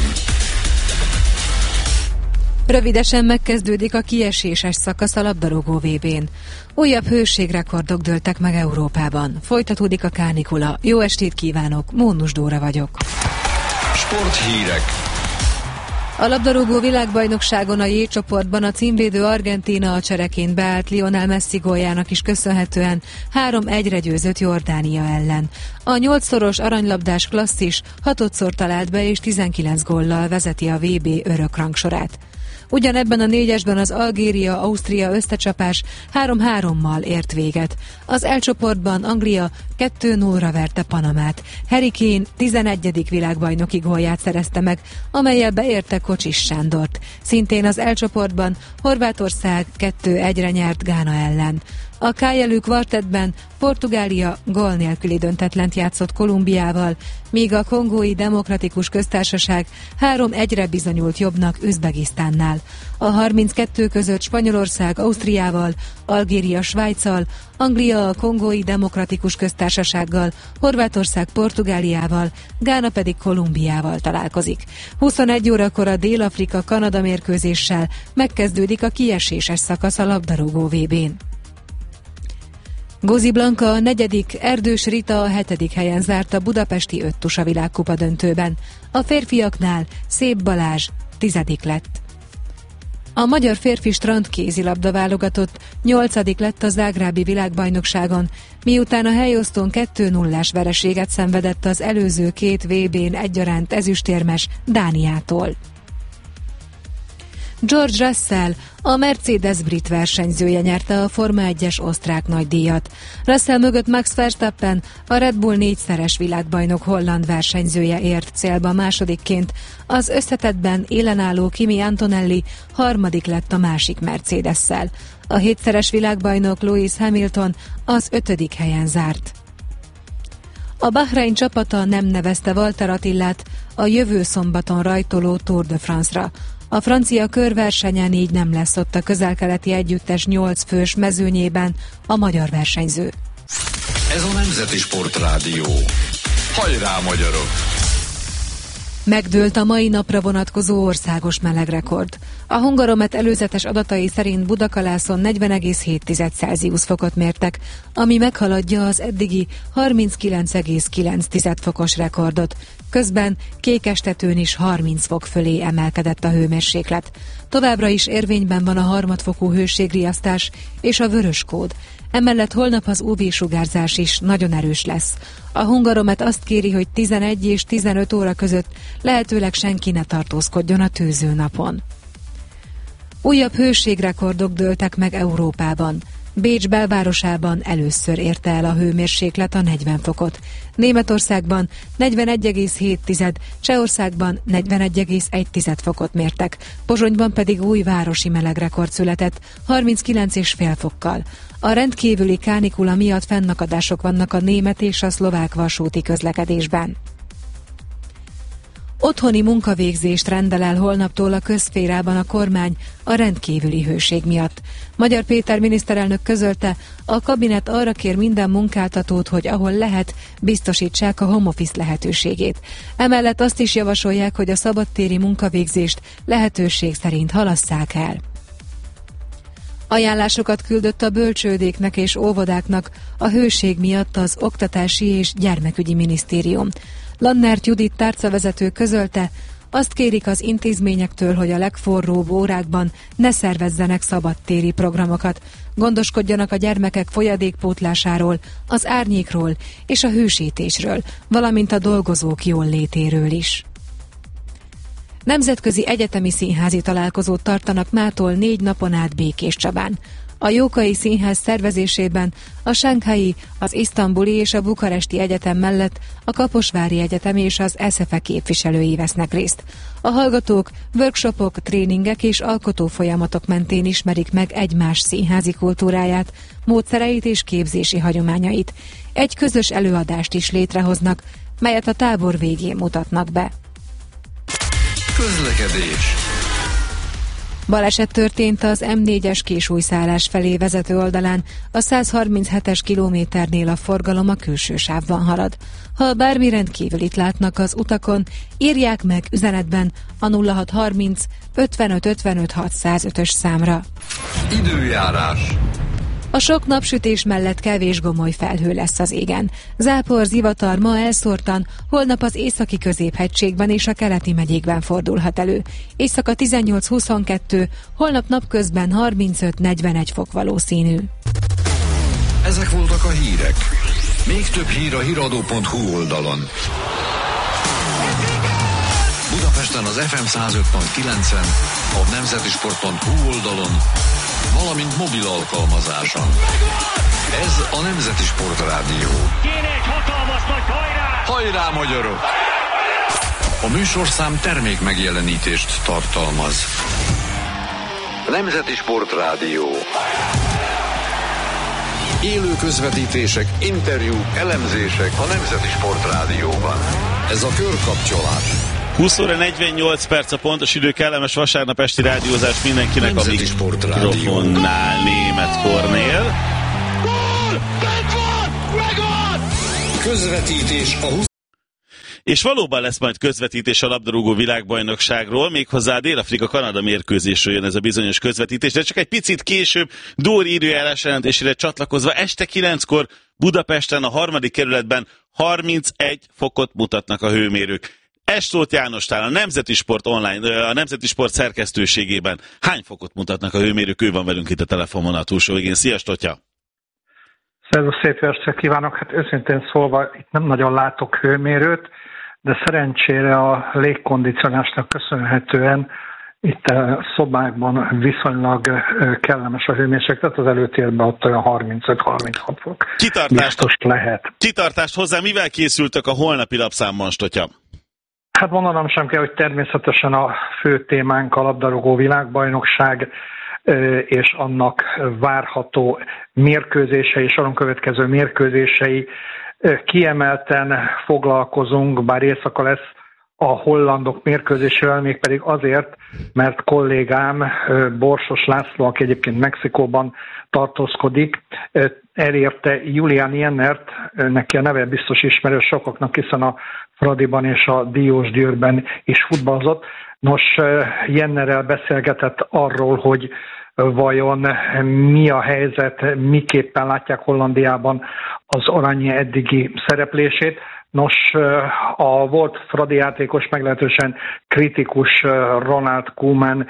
Rövidesen megkezdődik a kieséses szakasz a labdarúgó VB-n. Újabb hőségrekordok dőltek meg Európában. Folytatódik a kánikula. Jó estét kívánok, Mónus Dóra vagyok. Sporthírek. A labdarúgó világbajnokságon a J csoportban a címvédő Argentína a csereként beállt Lionel Messi góljának is köszönhetően 3-1-re győzött Jordánia ellen. A 8-szoros aranylabdás klasszis 6-szor talált be és 19 góllal vezeti a VB örök rangsorát. Ugyanebben a 4-esben az Algéria-Ausztria összecsapás 3-3-mal ért véget. Az L csoportban Anglia 2-0-ra verte Panamát. Harry Kane 11. világbajnoki gólját szerezte meg, amellyel beérte Kocsis Sándort. Szintén az L csoportban Horvátország 2-1-re nyert Gána ellen. A K-jelű kvartettben Portugália gól nélküli döntetlent játszott Kolumbiával, míg a Kongói Demokratikus Köztársaság 3-1-re bizonyult jobbnak Üzbegisztánnál. A 32 között Spanyolország Ausztriával, Algéria Svájccal, Anglia a Kongói Demokratikus Köztársasággal, Horvátország Portugáliával, Gána pedig Kolumbiával találkozik. 21 órakor a Dél-Afrika-Kanada mérkőzéssel megkezdődik a kieséses szakasz a labdarúgó VB-n. Gózi Blanka a 4., Erdős Rita a 7. helyen zárt a budapesti öttusa világkupa döntőben. A férfiaknál Szép Balázs 10. lett. A magyar férfi strandkézilabda válogatott 8. lett a zágrábi világbajnokságon, miután a helyosztón 2-0-ás vereséget szenvedett az előző 2 VB-n egyaránt ezüstérmes Dániától. George Russell, a Mercedes brit versenyzője nyerte a Forma 1-es osztrák nagydíjat. Russell mögött Max Verstappen, a Red Bull 4-szeres világbajnok holland versenyzője ért célba másodikként. Az összetettben élenálló Kimi Antonelli 3. lett a másik Mercedes-szel. A 7-szeres világbajnok Lewis Hamilton az 5. helyen zárt. A Bahrein csapata nem nevezte Walter Attilát a jövő szombaton rajtoló Tour de France-ra. A francia körversenyen így nem lesz ott a közel-keleti együttes 8 fős mezőnyében a magyar versenyző. Ez a Nemzeti Sportrádió. Hajrá, magyarok! Megdőlt a mai napra vonatkozó országos melegrekord. A Hungaromet előzetes adatai szerint Budakalászon 40,7 Celsius fokot mértek, ami meghaladja az eddigi 39,9 fokos rekordot. Közben Kékestetőn is 30 fok fölé emelkedett a hőmérséklet. Továbbra is érvényben van a harmadfokú hőségriasztás és a vörös kód. Emellett holnap az UV-sugárzás is nagyon erős lesz. A Hungaromet azt kéri, hogy 11 és 15 óra között lehetőleg senki ne tartózkodjon a tűzőnapon. Újabb hőségrekordok dőltek meg Európában. Bécs belvárosában először érte el a hőmérséklet a 40 fokot. Németországban 41,7, Csehországban 41,1 fokot mértek, Pozsonyban pedig új városi melegrekord született 39,5 fokkal. A rendkívüli kánikula miatt fennakadások vannak a német és a szlovák vasúti közlekedésben. Otthoni munkavégzést rendel el holnaptól a közszférában a kormány a rendkívüli hőség miatt. Magyar Péter miniszterelnök közölte, a kabinet arra kér minden munkáltatót, hogy ahol lehet, biztosítsák a home office lehetőségét. Emellett azt is javasolják, hogy a szabadtéri munkavégzést lehetőség szerint halasszák el. Ajánlásokat küldött a bölcsődéknek és óvodáknak a hőség miatt az Oktatási és Gyermekügyi Minisztérium. Lannert Judit tárcavezető közölte, azt kérik az intézményektől, hogy a legforróbb órákban ne szervezzenek szabadtéri programokat, gondoskodjanak a gyermekek folyadékpótlásáról, az árnyékról és a hősítésről, valamint a dolgozók jóllétéről is. Nemzetközi egyetemi színházi találkozót tartanak mától 4 napon át Békéscsabán. A Jókai Színház szervezésében a Sánghái, az Isztambuli és a Bukaresti Egyetem mellett a Kaposvári Egyetem és az SZFE képviselői vesznek részt. A hallgatók workshopok, tréningek és alkotó folyamatok mentén ismerik meg egymás színházi kultúráját, módszereit és képzési hagyományait. Egy közös előadást is létrehoznak, melyet a tábor végén mutatnak be. Közlekedés. Baleset történt az M4-es Késújszállás felé vezető oldalán, a 137-es kilométernél a forgalom a külső sávban halad. Ha bármi rendkívülit látnak az utakon, írják meg üzenetben a 0630 55 55 605-ös számra. Időjárás. A sok napsütés mellett kevés gomoly felhő lesz az égen. Zápor, zivatar ma elszórtan, holnap az északi középhegységben és a keleti megyékben fordulhat elő. Éjszaka 18-22, holnap napközben 35-41 fok valószínű. Ezek voltak a hírek. Még több hír a hiradó.hu oldalon. Budapesten az FM 105.9-en, a nemzetisport.hu oldalon, valamint mobil alkalmazáson. Ez a Nemzeti Sport Rádió. Kéne egy hatalmas nagy hajrá! Hajrá, magyarok! A műsorszám termék megjelenítést tartalmaz. Nemzeti Sport Rádió. Élő közvetítések, interjúk, elemzések a Nemzeti Sport Rádióban. Ez a körkapcsolás. 20 óra 48 perc a pontos idő, kellemes vasárnap esti rádiózás mindenkinek, a mikrofonnál Németh Kornél. Közvetítés a És valóban lesz majd közvetítés a labdarúgó világbajnokságról, méghozzá a Dél-Afrika-Kanada mérkőzésről jön ez a bizonyos közvetítés, de csak egy picit később, Dóri időjárás jelentésére csatlakozva, este 9-kor Budapesten, a 3. kerületben 31 fokot mutatnak a hőmérők. Estóth Jánostál, a Nemzeti Sport online, a Nemzeti Sport szerkesztőségében hány fokot mutatnak a hőmérők? Ő van velünk itt a telefonon a túlsó végén. Szia, Stotya! Szervusz, szép estét kívánok! Hát őszintén szólva, itt nem nagyon látok hőmérőt, de szerencsére a légkondicionálásnak köszönhetően itt a szobákban viszonylag kellemes a hőmérséklet, az előtérben ott olyan 35-36 fok. Biztos lehet. Kitartást hozzá, mivel készültek a holnapi lapszámban, Stotya? Hát mondanom sem kell, hogy természetesen a fő témánk a labdarúgó világbajnokság és annak várható mérkőzései, soron következő mérkőzései. Kiemelten foglalkozunk, bár éjszaka lesz a hollandok mérkőzésével, mégpedig azért, mert kollégám Borsos László, aki egyébként Mexikóban tartózkodik, elérte Julian Jennert, neki a neve biztos ismerős sokaknak, hiszen a Fradiban és a Diósgyőrben is futballozott. Nos, Jennerrel beszélgetett arról, hogy vajon mi a helyzet, miképpen látják Hollandiában az Arany eddigi szereplését. Nos, a volt Fradi játékos meglehetősen kritikus Ronald Koeman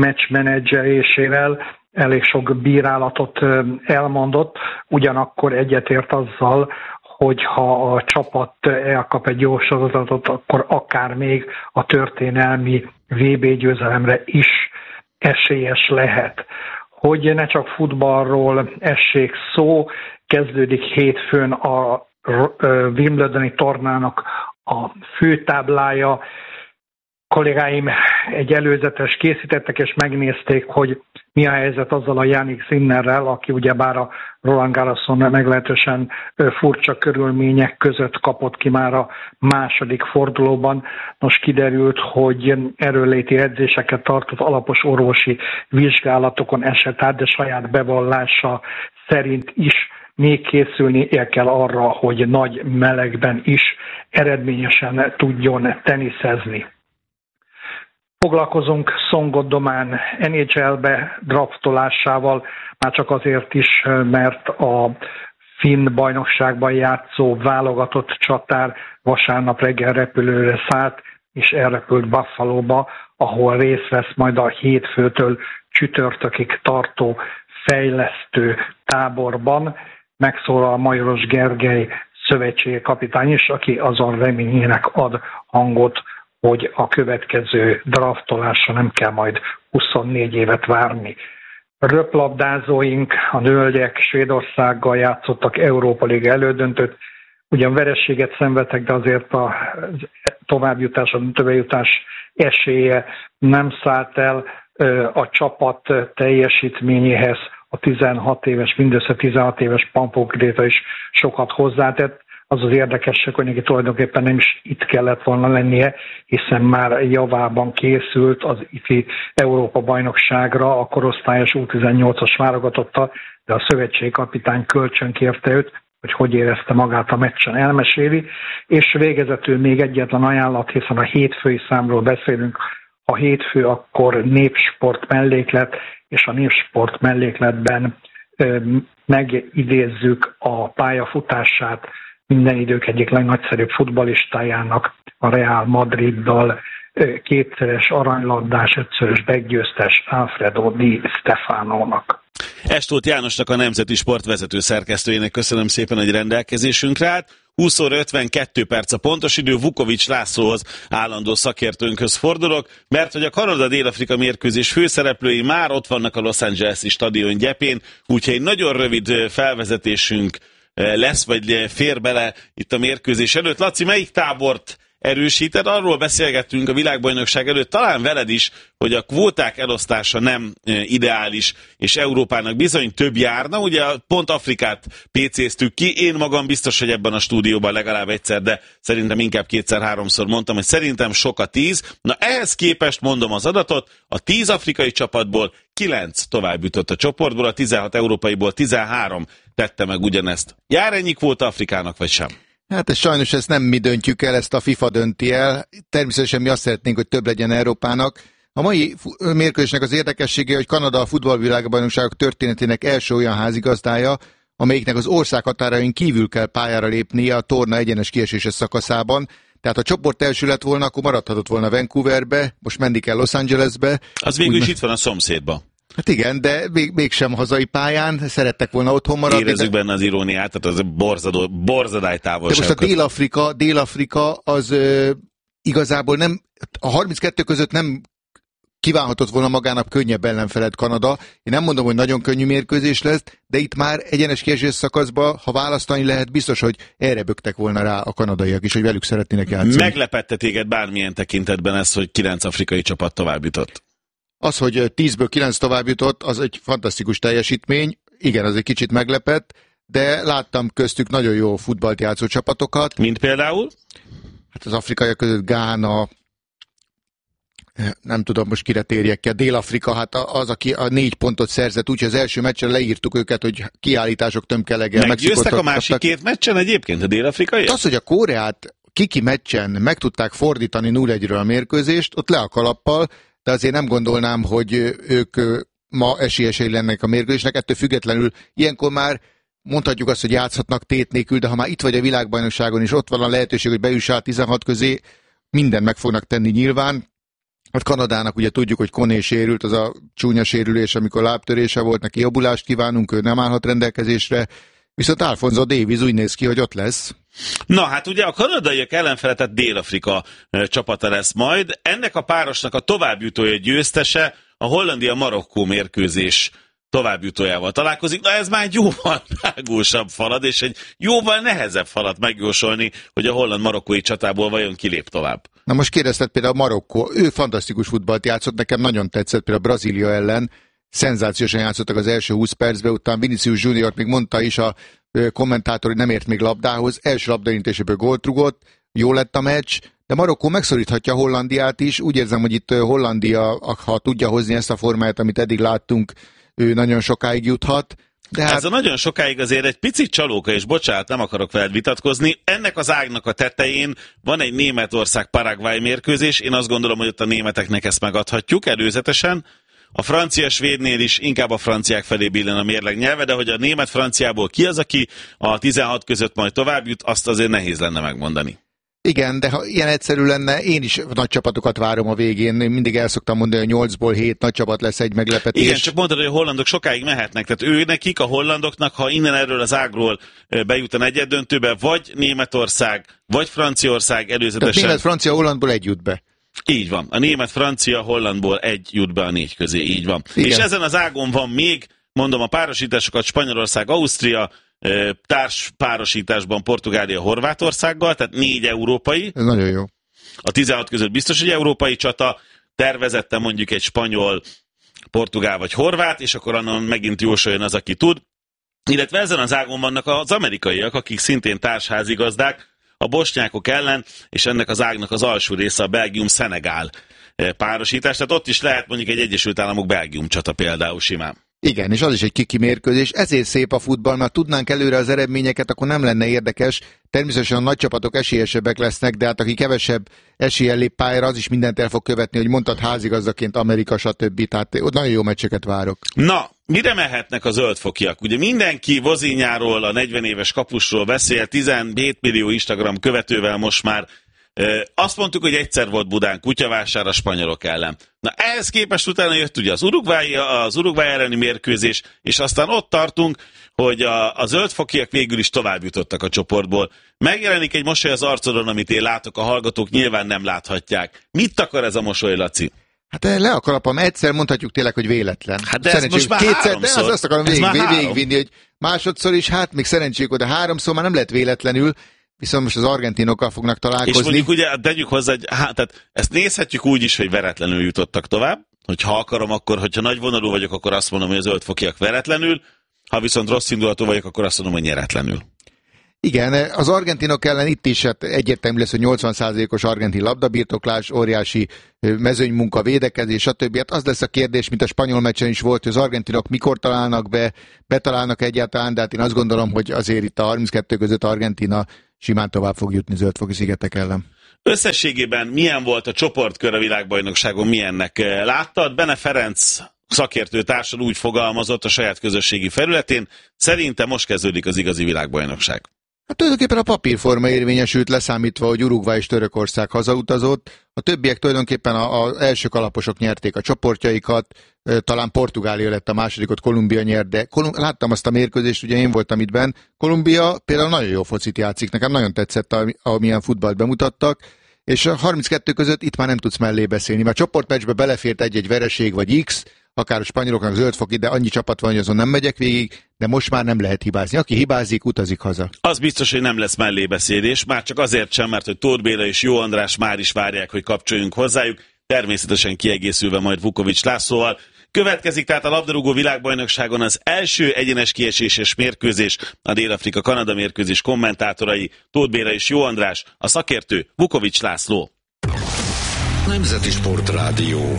meccsmenedzselésével elég sok bírálatot elmondott, ugyanakkor egyetért azzal, hogy ha a csapat elkap egy jó sorozatot, akkor akár még a történelmi VB győzelemre is esélyes lehet. Hogy ne csak futballról essék szó, kezdődik hétfőn a Wimbledoni tornának a főtáblája. Kollégáim egy előzetes készítettek, és megnézték, hogy mi a helyzet azzal a Jannik Sinnerrel, aki ugyebár a Roland Garroson meglehetősen furcsa körülmények között kapott ki már a második fordulóban. Nos, kiderült, hogy erőnléti edzéseket tartott, alapos orvosi vizsgálatokon esett át, de saját bevallása szerint is még készülnie kell arra, hogy nagy melegben is eredményesen tudjon teniszezni. Foglalkozunk Szongoddomán NHL-be draftolásával, már csak azért is, mert a finn bajnokságban játszó válogatott csatár vasárnap reggel repülőre szállt, és elrepült Buffalóba, ahol részt vesz majd a hétfőtől csütörtökig tartó fejlesztő táborban. Megszólal Majoros Gergely szövetségi kapitány is, aki azon reményének ad hangot, hogy a következő draftolásra nem kell majd 24 évet várni. Röplabdázóink, a nőgyek Svédországgal játszottak Európa Liga elődöntőt, ugyan vereséget szenvedtek, de azért a továbbjutás, a továbbjutás esélye nem szállt el. A csapat teljesítményéhez a 16 éves, mindössze 16 éves Pampó Gréta is sokat hozzátett. az az érdekesség, hogy neki tulajdonképpen nem is itt kellett volna lennie, hiszen már javában készült az IFI Európa-bajnokságra a korosztályos U18-as válogatottal, de a szövetségkapitány kölcsön kérte őt, hogy érezte magát a meccsen, elmeséli, és végezetül még egyetlen ajánlat, hiszen a hétfői számról beszélünk, a hétfő akkor népsport melléklet, és a népsport mellékletben megidézzük a pályafutását minden idők egyik legnagyszerűbb futballistájának, a Real Madriddal kétszeres aranylabdás, ötszörös meggyőztes Alfredo Di Stefánónak. Estóth Jánosnak, a Nemzeti Sport vezető szerkesztőjének köszönöm szépen, hogy rendelkezésünkre állt. 20 óra 52 perc a pontos idő, Vukovics Lászlóhoz, állandó szakértőnkhöz fordulok, mert hogy a Kanada-Dél-Afrika mérkőzés főszereplői már ott vannak a Los Angeles-i stadion gyepén, úgyhogy egy nagyon rövid felvezetésünk lesz, vagy fér bele itt a mérkőzés előtt. Laci, melyik tábort erősíted? Arról beszélgettünk a világbajnokság előtt, talán veled is, hogy a kvóták elosztása nem ideális, és Európának bizony több járna. Ugye pont Afrikát PC-ztük ki, én magam biztos, hogy ebben a stúdióban legalább egyszer, de szerintem inkább kétszer-háromszor mondtam, hogy szerintem sok a 10. Na ehhez képest mondom az adatot, a 10 afrikai csapatból 9 tovább jutott a csoportból, a 16 európaiból 13 tette meg ugyanezt. Jár ennyi kvóta Afrikának, vagy sem? Hát sajnos ezt nem mi döntjük el, ezt a FIFA dönti el. Természetesen mi azt szeretnénk, hogy több legyen Európának. A mai mérkőzésnek az érdekessége, hogy Kanada a futballvilágbajnokságok történetének első olyan házigazdája, amelyiknek az ország határain kívül kell pályára lépnie a torna egyenes kieséses szakaszában. Tehát ha csoport első lett volna, akkor maradhatott volna Vancouverbe, most menni kell Los Angelesbe. Az végül is itt van a szomszédban. Hát igen, de mégsem hazai pályán, szerettek volna otthon maradni. Érezzük benne az iróniát, tehát az borzadály távolság. De most a Dél-Afrika az igazából nem, a 32 között nem kívánhatott volna magának könnyebb ellenfelet Kanada. Én nem mondom, hogy nagyon könnyű mérkőzés lesz, de itt már egyenes kiesés szakaszba, ha választani lehet, biztos, hogy erre böktek volna rá a kanadaiak is, hogy velük szeretnének játszani. Meglepette téged bármilyen tekintetben ez, hogy 9 afrikai csapat tovább jutott? Az, hogy 10-ből 9 tovább jutott, az egy fantasztikus teljesítmény. Igen, az egy kicsit meglepett, de láttam köztük nagyon jó futballt játszó csapatokat. Mint például? Hát az afrikaiak között Gána, nem tudom most kire térjek ki, a Dél-Afrika, hát az, aki a 4 pontot szerzett, úgyhogy az első meccsen leírtuk őket, hogy kiállítások tömkeleggel. Meggyőztek a másik két meccsen egyébként a dél-afrikai? Az, hogy a Koreát kiki meccsen meg tudták fordítani 0-1-ről a mérkőzést, ott le a kalappal, de azért nem gondolnám, hogy ők ma esélyesei lennek a mérkőzésnek, ettől függetlenül ilyenkor már mondhatjuk azt, hogy játszhatnak tét nélkül, de ha már itt vagy a világbajnokságon, és ott van a lehetőség, hogy bejussál 16 közé, mindent meg fognak tenni nyilván. Hát Kanadának ugye tudjuk, hogy Koné sérült, az a csúnya sérülés, amikor lábtörése volt, neki jobbulást kívánunk, ő nem állhat rendelkezésre, viszont Alfonso Davies úgy néz ki, hogy ott lesz. Na hát ugye a kanadaiak ellenfele, tehát Dél-Afrika csapata lesz majd. Ennek a párosnak a továbbjutója győztese a Hollandia-Marokkó mérkőzés továbbjutójával találkozik. Na ez már egy jóval vágósabb falat, és egy jóval nehezebb falat megjósolni, hogy a holland-marokkói csatából vajon kilép tovább. Na most kérdezted például Marokkó, ő fantasztikus futballt játszott, nekem nagyon tetszett például Brazília ellen, szenzációsan játszottak az első 20 percben, utána Vinicius Junior még mondta is a kommentátor, hogy nem ért még labdához, első labdaintéséből gólt rugott, jó lett a meccs, de Marokkó megszoríthatja Hollandiát is, úgy érzem, hogy itt Hollandia, ha tudja hozni ezt a formáját, amit eddig láttunk, ő nagyon sokáig juthat. De hát... Ez a nagyon sokáig azért egy picit csalóka, és bocsánat, nem akarok veled vitatkozni. Ennek az ágnak a tetején van egy Németország-Paraguay mérkőzés, én azt gondolom, hogy ott a németeknek ezt megadhatjuk előzetesen. A francia-svédnél is inkább a franciák felé billen a mérleg nyelve, de hogy a német-franciából ki az, aki a 16 között majd tovább jut, azt azért nehéz lenne megmondani. Igen, de ha ilyen egyszerű lenne, én is nagy csapatokat várom a végén. Én mindig el szoktam mondani, hogy 8-ból 7 nagy csapat lesz egy meglepetés. Igen, csak mondtad, hogy a hollandok sokáig mehetnek. Tehát ő nekik, a hollandoknak, ha innen erről az ágról bejut a negyeddöntőbe, vagy Németország, vagy Franciaország előzetesen. Tehát német-francia-hollandból egy jut be. Így van. A német-francia-hollandból egy jut be a 4 közé. Így van. Igen. És ezen az ágon van még, mondom, a párosításokat Spanyolország-Ausztria, társ párosításban Portugália-Horvátországgal, tehát 4 európai. Ez nagyon jó. A 16 között biztos, hogy európai csata, tervezettem mondjuk egy spanyol, portugál vagy horvát, és akkor annon megint jósoljon az, aki tud. illetve ezen az ágon vannak az amerikaiak, akik szintén társházigazdák a bosnyákok ellen, és ennek az ágnak az alsó része a Belgium-Szenegál párosítás, tehát ott is lehet mondjuk egy Egyesült Államok-Belgium csata például simán. Igen, és az is egy kiki mérkőzés. Ezért szép a futball, mert tudnánk előre az eredményeket, akkor nem lenne érdekes. Természetesen a nagy csapatok esélyesebbek lesznek, de hát aki kevesebb eséllyel lép pályára, az is mindent el fog követni, hogy mondtad házigazdaként Amerika, stb. Tehát ott nagyon jó meccseket várok. Na, mire mehetnek a zöldfokiak? Ugye mindenki Vozinháról, a 40 éves kapusról beszél, 17 millió Instagram követővel most már. Azt mondtuk, hogy egyszer volt Budán kutyavásár a spanyolok ellen. Na ehhez képest utána jött ugye az Uruguay elleni mérkőzés, és aztán ott tartunk, hogy a zöldfokiak végül is tovább jutottak a csoportból. Megjelenik egy mosoly az arcodon, amit én látok, a hallgatók nyilván nem láthatják. Mit akar ez a mosoly, Laci? Hát le a kalapam, egyszer mondhatjuk tényleg, hogy véletlen. Hát de ez most már kétszer, háromszor. De azt akarom végigvinni, hogy másodszor is, hát még szerencséjük, de háromszor már nem lehet véletlenül, viszont most az argentinokkal fognak találkozni. És mondjuk ugye, tegyük hozzá, tehát ezt nézhetjük úgy is, hogy veretlenül jutottak tovább, hogy ha akarom, akkor, hogyha nagy vonalú vagyok, akkor azt mondom, hogy a zöldfokiak veretlenül, ha viszont rossz indulatú vagyok, akkor azt mondom, hogy nyeretlenül. Igen, az argentinok ellen itt is egyértelmű lesz, hogy 80%-os argentin labdabirtoklás, óriási mezőnymunka, védekezés, stb. Hát az lesz a kérdés, mint a spanyol meccsen is volt, hogy az argentinok mikor találnak betalálnak egyáltalán, de hát én azt gondolom, hogy azért itt a 32 között Argentína simán tovább fog jutni Zöldfoki szigetek ellen. Összességében milyen volt a csoportkör a világbajnokságon, milyennek láttad? Bene Ferenc szakértő társan úgy fogalmazott a saját közösségi felületén, szerintem most kezdődik az igazi világbajnokság. Hát tulajdonképpen a papírforma érvényesült, leszámítva, hogy Uruguay és Törökország hazautazott. A többiek tulajdonképpen az első kalaposok nyerték a csoportjaikat, talán Portugália lett a másodikot, Kolumbia nyert, de láttam azt a mérkőzést, ugye én voltam itt benn. Kolumbia például nagyon jó focit játszik, nekem nagyon tetszett, amilyen futballt bemutattak, és a 32 között itt már nem tudsz mellé beszélni, mert csoportmeccsbe belefért egy-egy vereség vagy X, akár a spanyoloknak zöldfoki, de annyi csapat van, hogy azon nem megyek végig, de most már nem lehet hibázni. Aki hibázik, utazik haza. Az biztos, hogy nem lesz mellébeszélés, már csak azért sem, mert hogy Tóth Béla és Jó András már is várják, hogy kapcsoljunk hozzájuk, természetesen kiegészülve majd Vukovics Lászlóval. Következik tehát a labdarúgó világbajnokságon az első egyenes kieséses mérkőzés, a Dél-Afrika-Kanada mérkőzés kommentátorai Tóth Béla és Jó András, a szakértő Vukovics László. Nemzeti Sportrádió.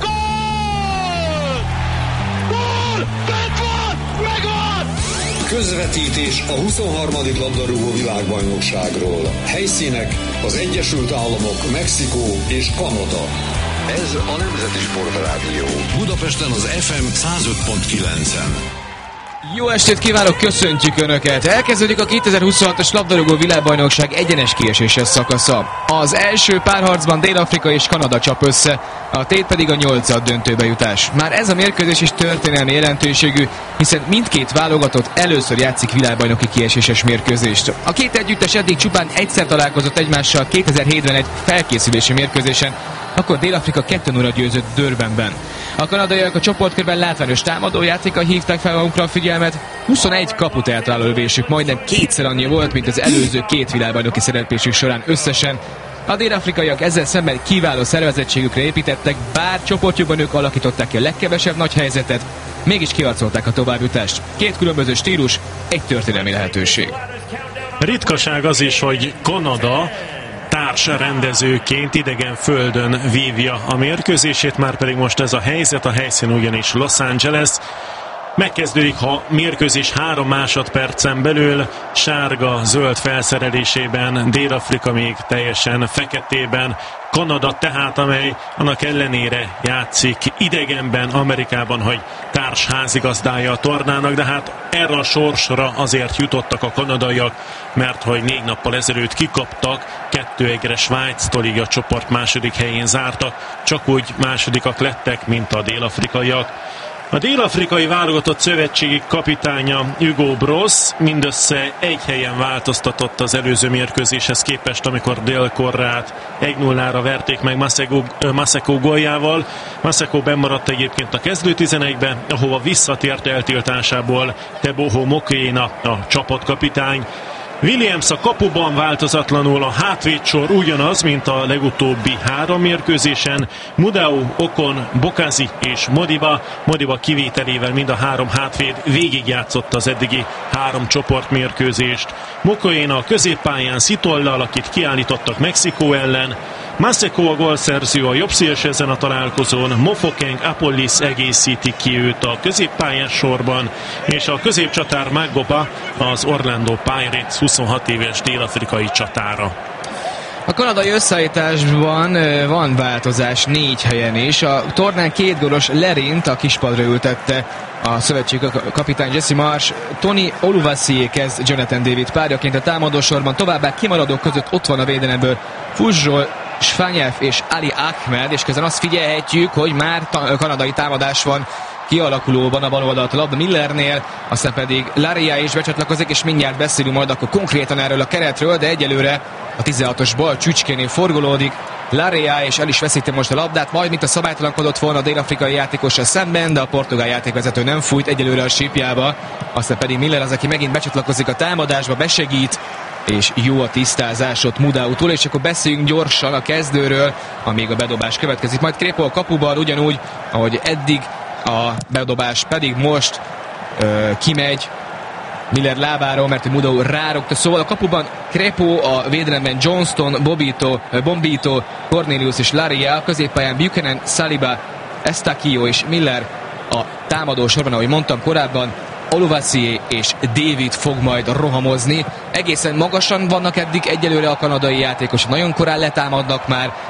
Közvetítés a 23. labdarúgó világbajnokságról. Helyszínek az Egyesült Államok, Mexikó és Kanada. Ez a Nemzeti Sportrádió. Budapesten az FM 105.9-en. Jó estét kívánok, köszöntjük Önöket! Elkezdődik a 2026-os labdarúgó világbajnokság egyenes kieséses szakasza. Az első párharcban Dél-Afrika és Kanada csap össze, a tét pedig a 8. döntőbe jutás. Már ez a mérkőzés is történelmi jelentőségű, hiszen mindkét válogatott először játszik világbajnoki kieséses mérkőzést. A két együttes eddig csupán egyszer találkozott egymással 2007-ben egy felkészülési mérkőzésen, akkor Dél-Afrika 2-0 győzött Durbanben. A kanadaiak a csoportkörben látványos támadójátékkal hívták fel magunkra a figyelmet, 21 kaput eltaláló lövésük majdnem kétszer annyi volt, mint az előző két világbajnoki szereplésük során összesen. A dél-afrikaiak ezzel szemben kiváló szervezettségükre építettek, bár csoportjukban ők alakították ki a legkevesebb nagy helyzetet, mégis kiharcolták a továbbjutást. Két különböző stílus, egy történelmi lehetőség. Ritkaság az is, hogy Kanada társrendezőként idegen földön vívja a mérkőzését, már pedig most ez a helyzet, a helyszín ugyanis Los Angeles. Megkezdődik a mérkőzés 3 másodpercen belül, sárga-zöld felszerelésében, Dél-Afrika még teljesen feketében, Kanada tehát, amely annak ellenére játszik idegenben, Amerikában, hogy társházigazdája a tornának, de hát erre a sorsra azért jutottak a kanadaiak, mert hogy 4 nappal ezelőtt kikaptak, 2-1-re Svájctól, így a csoport második helyén zártak, csak úgy másodikak lettek, mint a dél-afrikaiak. A dél-afrikai válogatott szövetségi kapitánya Hugo Bross mindössze egy helyen változtatott az előző mérkőzéshez képest, amikor Dél-Koreát 1-0-ra verték meg Maseko góljával. Maseko bennmaradt egyébként a kezdő 11-be, ahova visszatért eltiltásából Teboho Mokéna, a csapatkapitány. Williams a kapuban változatlanul, a hátvédsor ugyanaz, mint a legutóbbi 3 mérkőzésen. Mudau, Ocon, Bokazi és Modiba kivételével mind a 3 hátvéd végigjátszotta az eddigi 3 csoportmérkőzést. Mokoena a középpályán Szitollal, akit kiállítottak Mexikó ellen. Maseko a gólszerző, a jobb széles ezen a találkozón, Mofokeng, Apollis egészíti ki őt a középpályás sorban, és a középcsatár Magoba az Orlando Pirates 26 éves dél-afrikai csatára. A kanadai összeállításban van változás 4 helyen is. A tornán 2 gólos Lerint a kispadra ültette a szövetség kapitány Jesse Marsh. Tony Oluwaseyi kezd Jonathan David párjaként a támadósorban, továbbá kimaradók között ott van a védelemből Fuzsol, Svanyev és Ali Ahmed, és közben azt figyelhetjük, hogy már kanadai támadás van kialakulóban a bal oldalt a labda Millernél, aztán pedig Laria is becsatlakozik, és mindjárt beszélünk majd akkor konkrétan erről a keretről, de egyelőre a 16-os bal csücskénél forgolódik Laria, és el is veszíti most a labdát, majd mint a szabálytalankodott volna a dél-afrikai játékossal szemben, de a portugál játékvezető nem fújt egyelőre a sípjába, aztán pedig Miller az, aki megint becsatlakozik a támadásba, besegít, és jó a tisztázás ott Mudautól, és akkor beszéljünk gyorsan a kezdőről, amíg a bedobás következik. Majd Crépeau a kapuban, ugyanúgy, ahogy eddig, a bedobás pedig most kimegy Miller lábáról, mert Mudau rárogta. Szóval a kapuban Crépeau, a védelemben Johnston, Bombito, Cornelius és Laria, a középpályán Buchanan, Saliba, Estaquio és Miller, a támadó sorban, ahogy mondtam korábban, Oluwaseyi és David fog majd rohamozni. Egészen magasan vannak eddig egyelőre a kanadai játékosok, nagyon korán letámadnak már,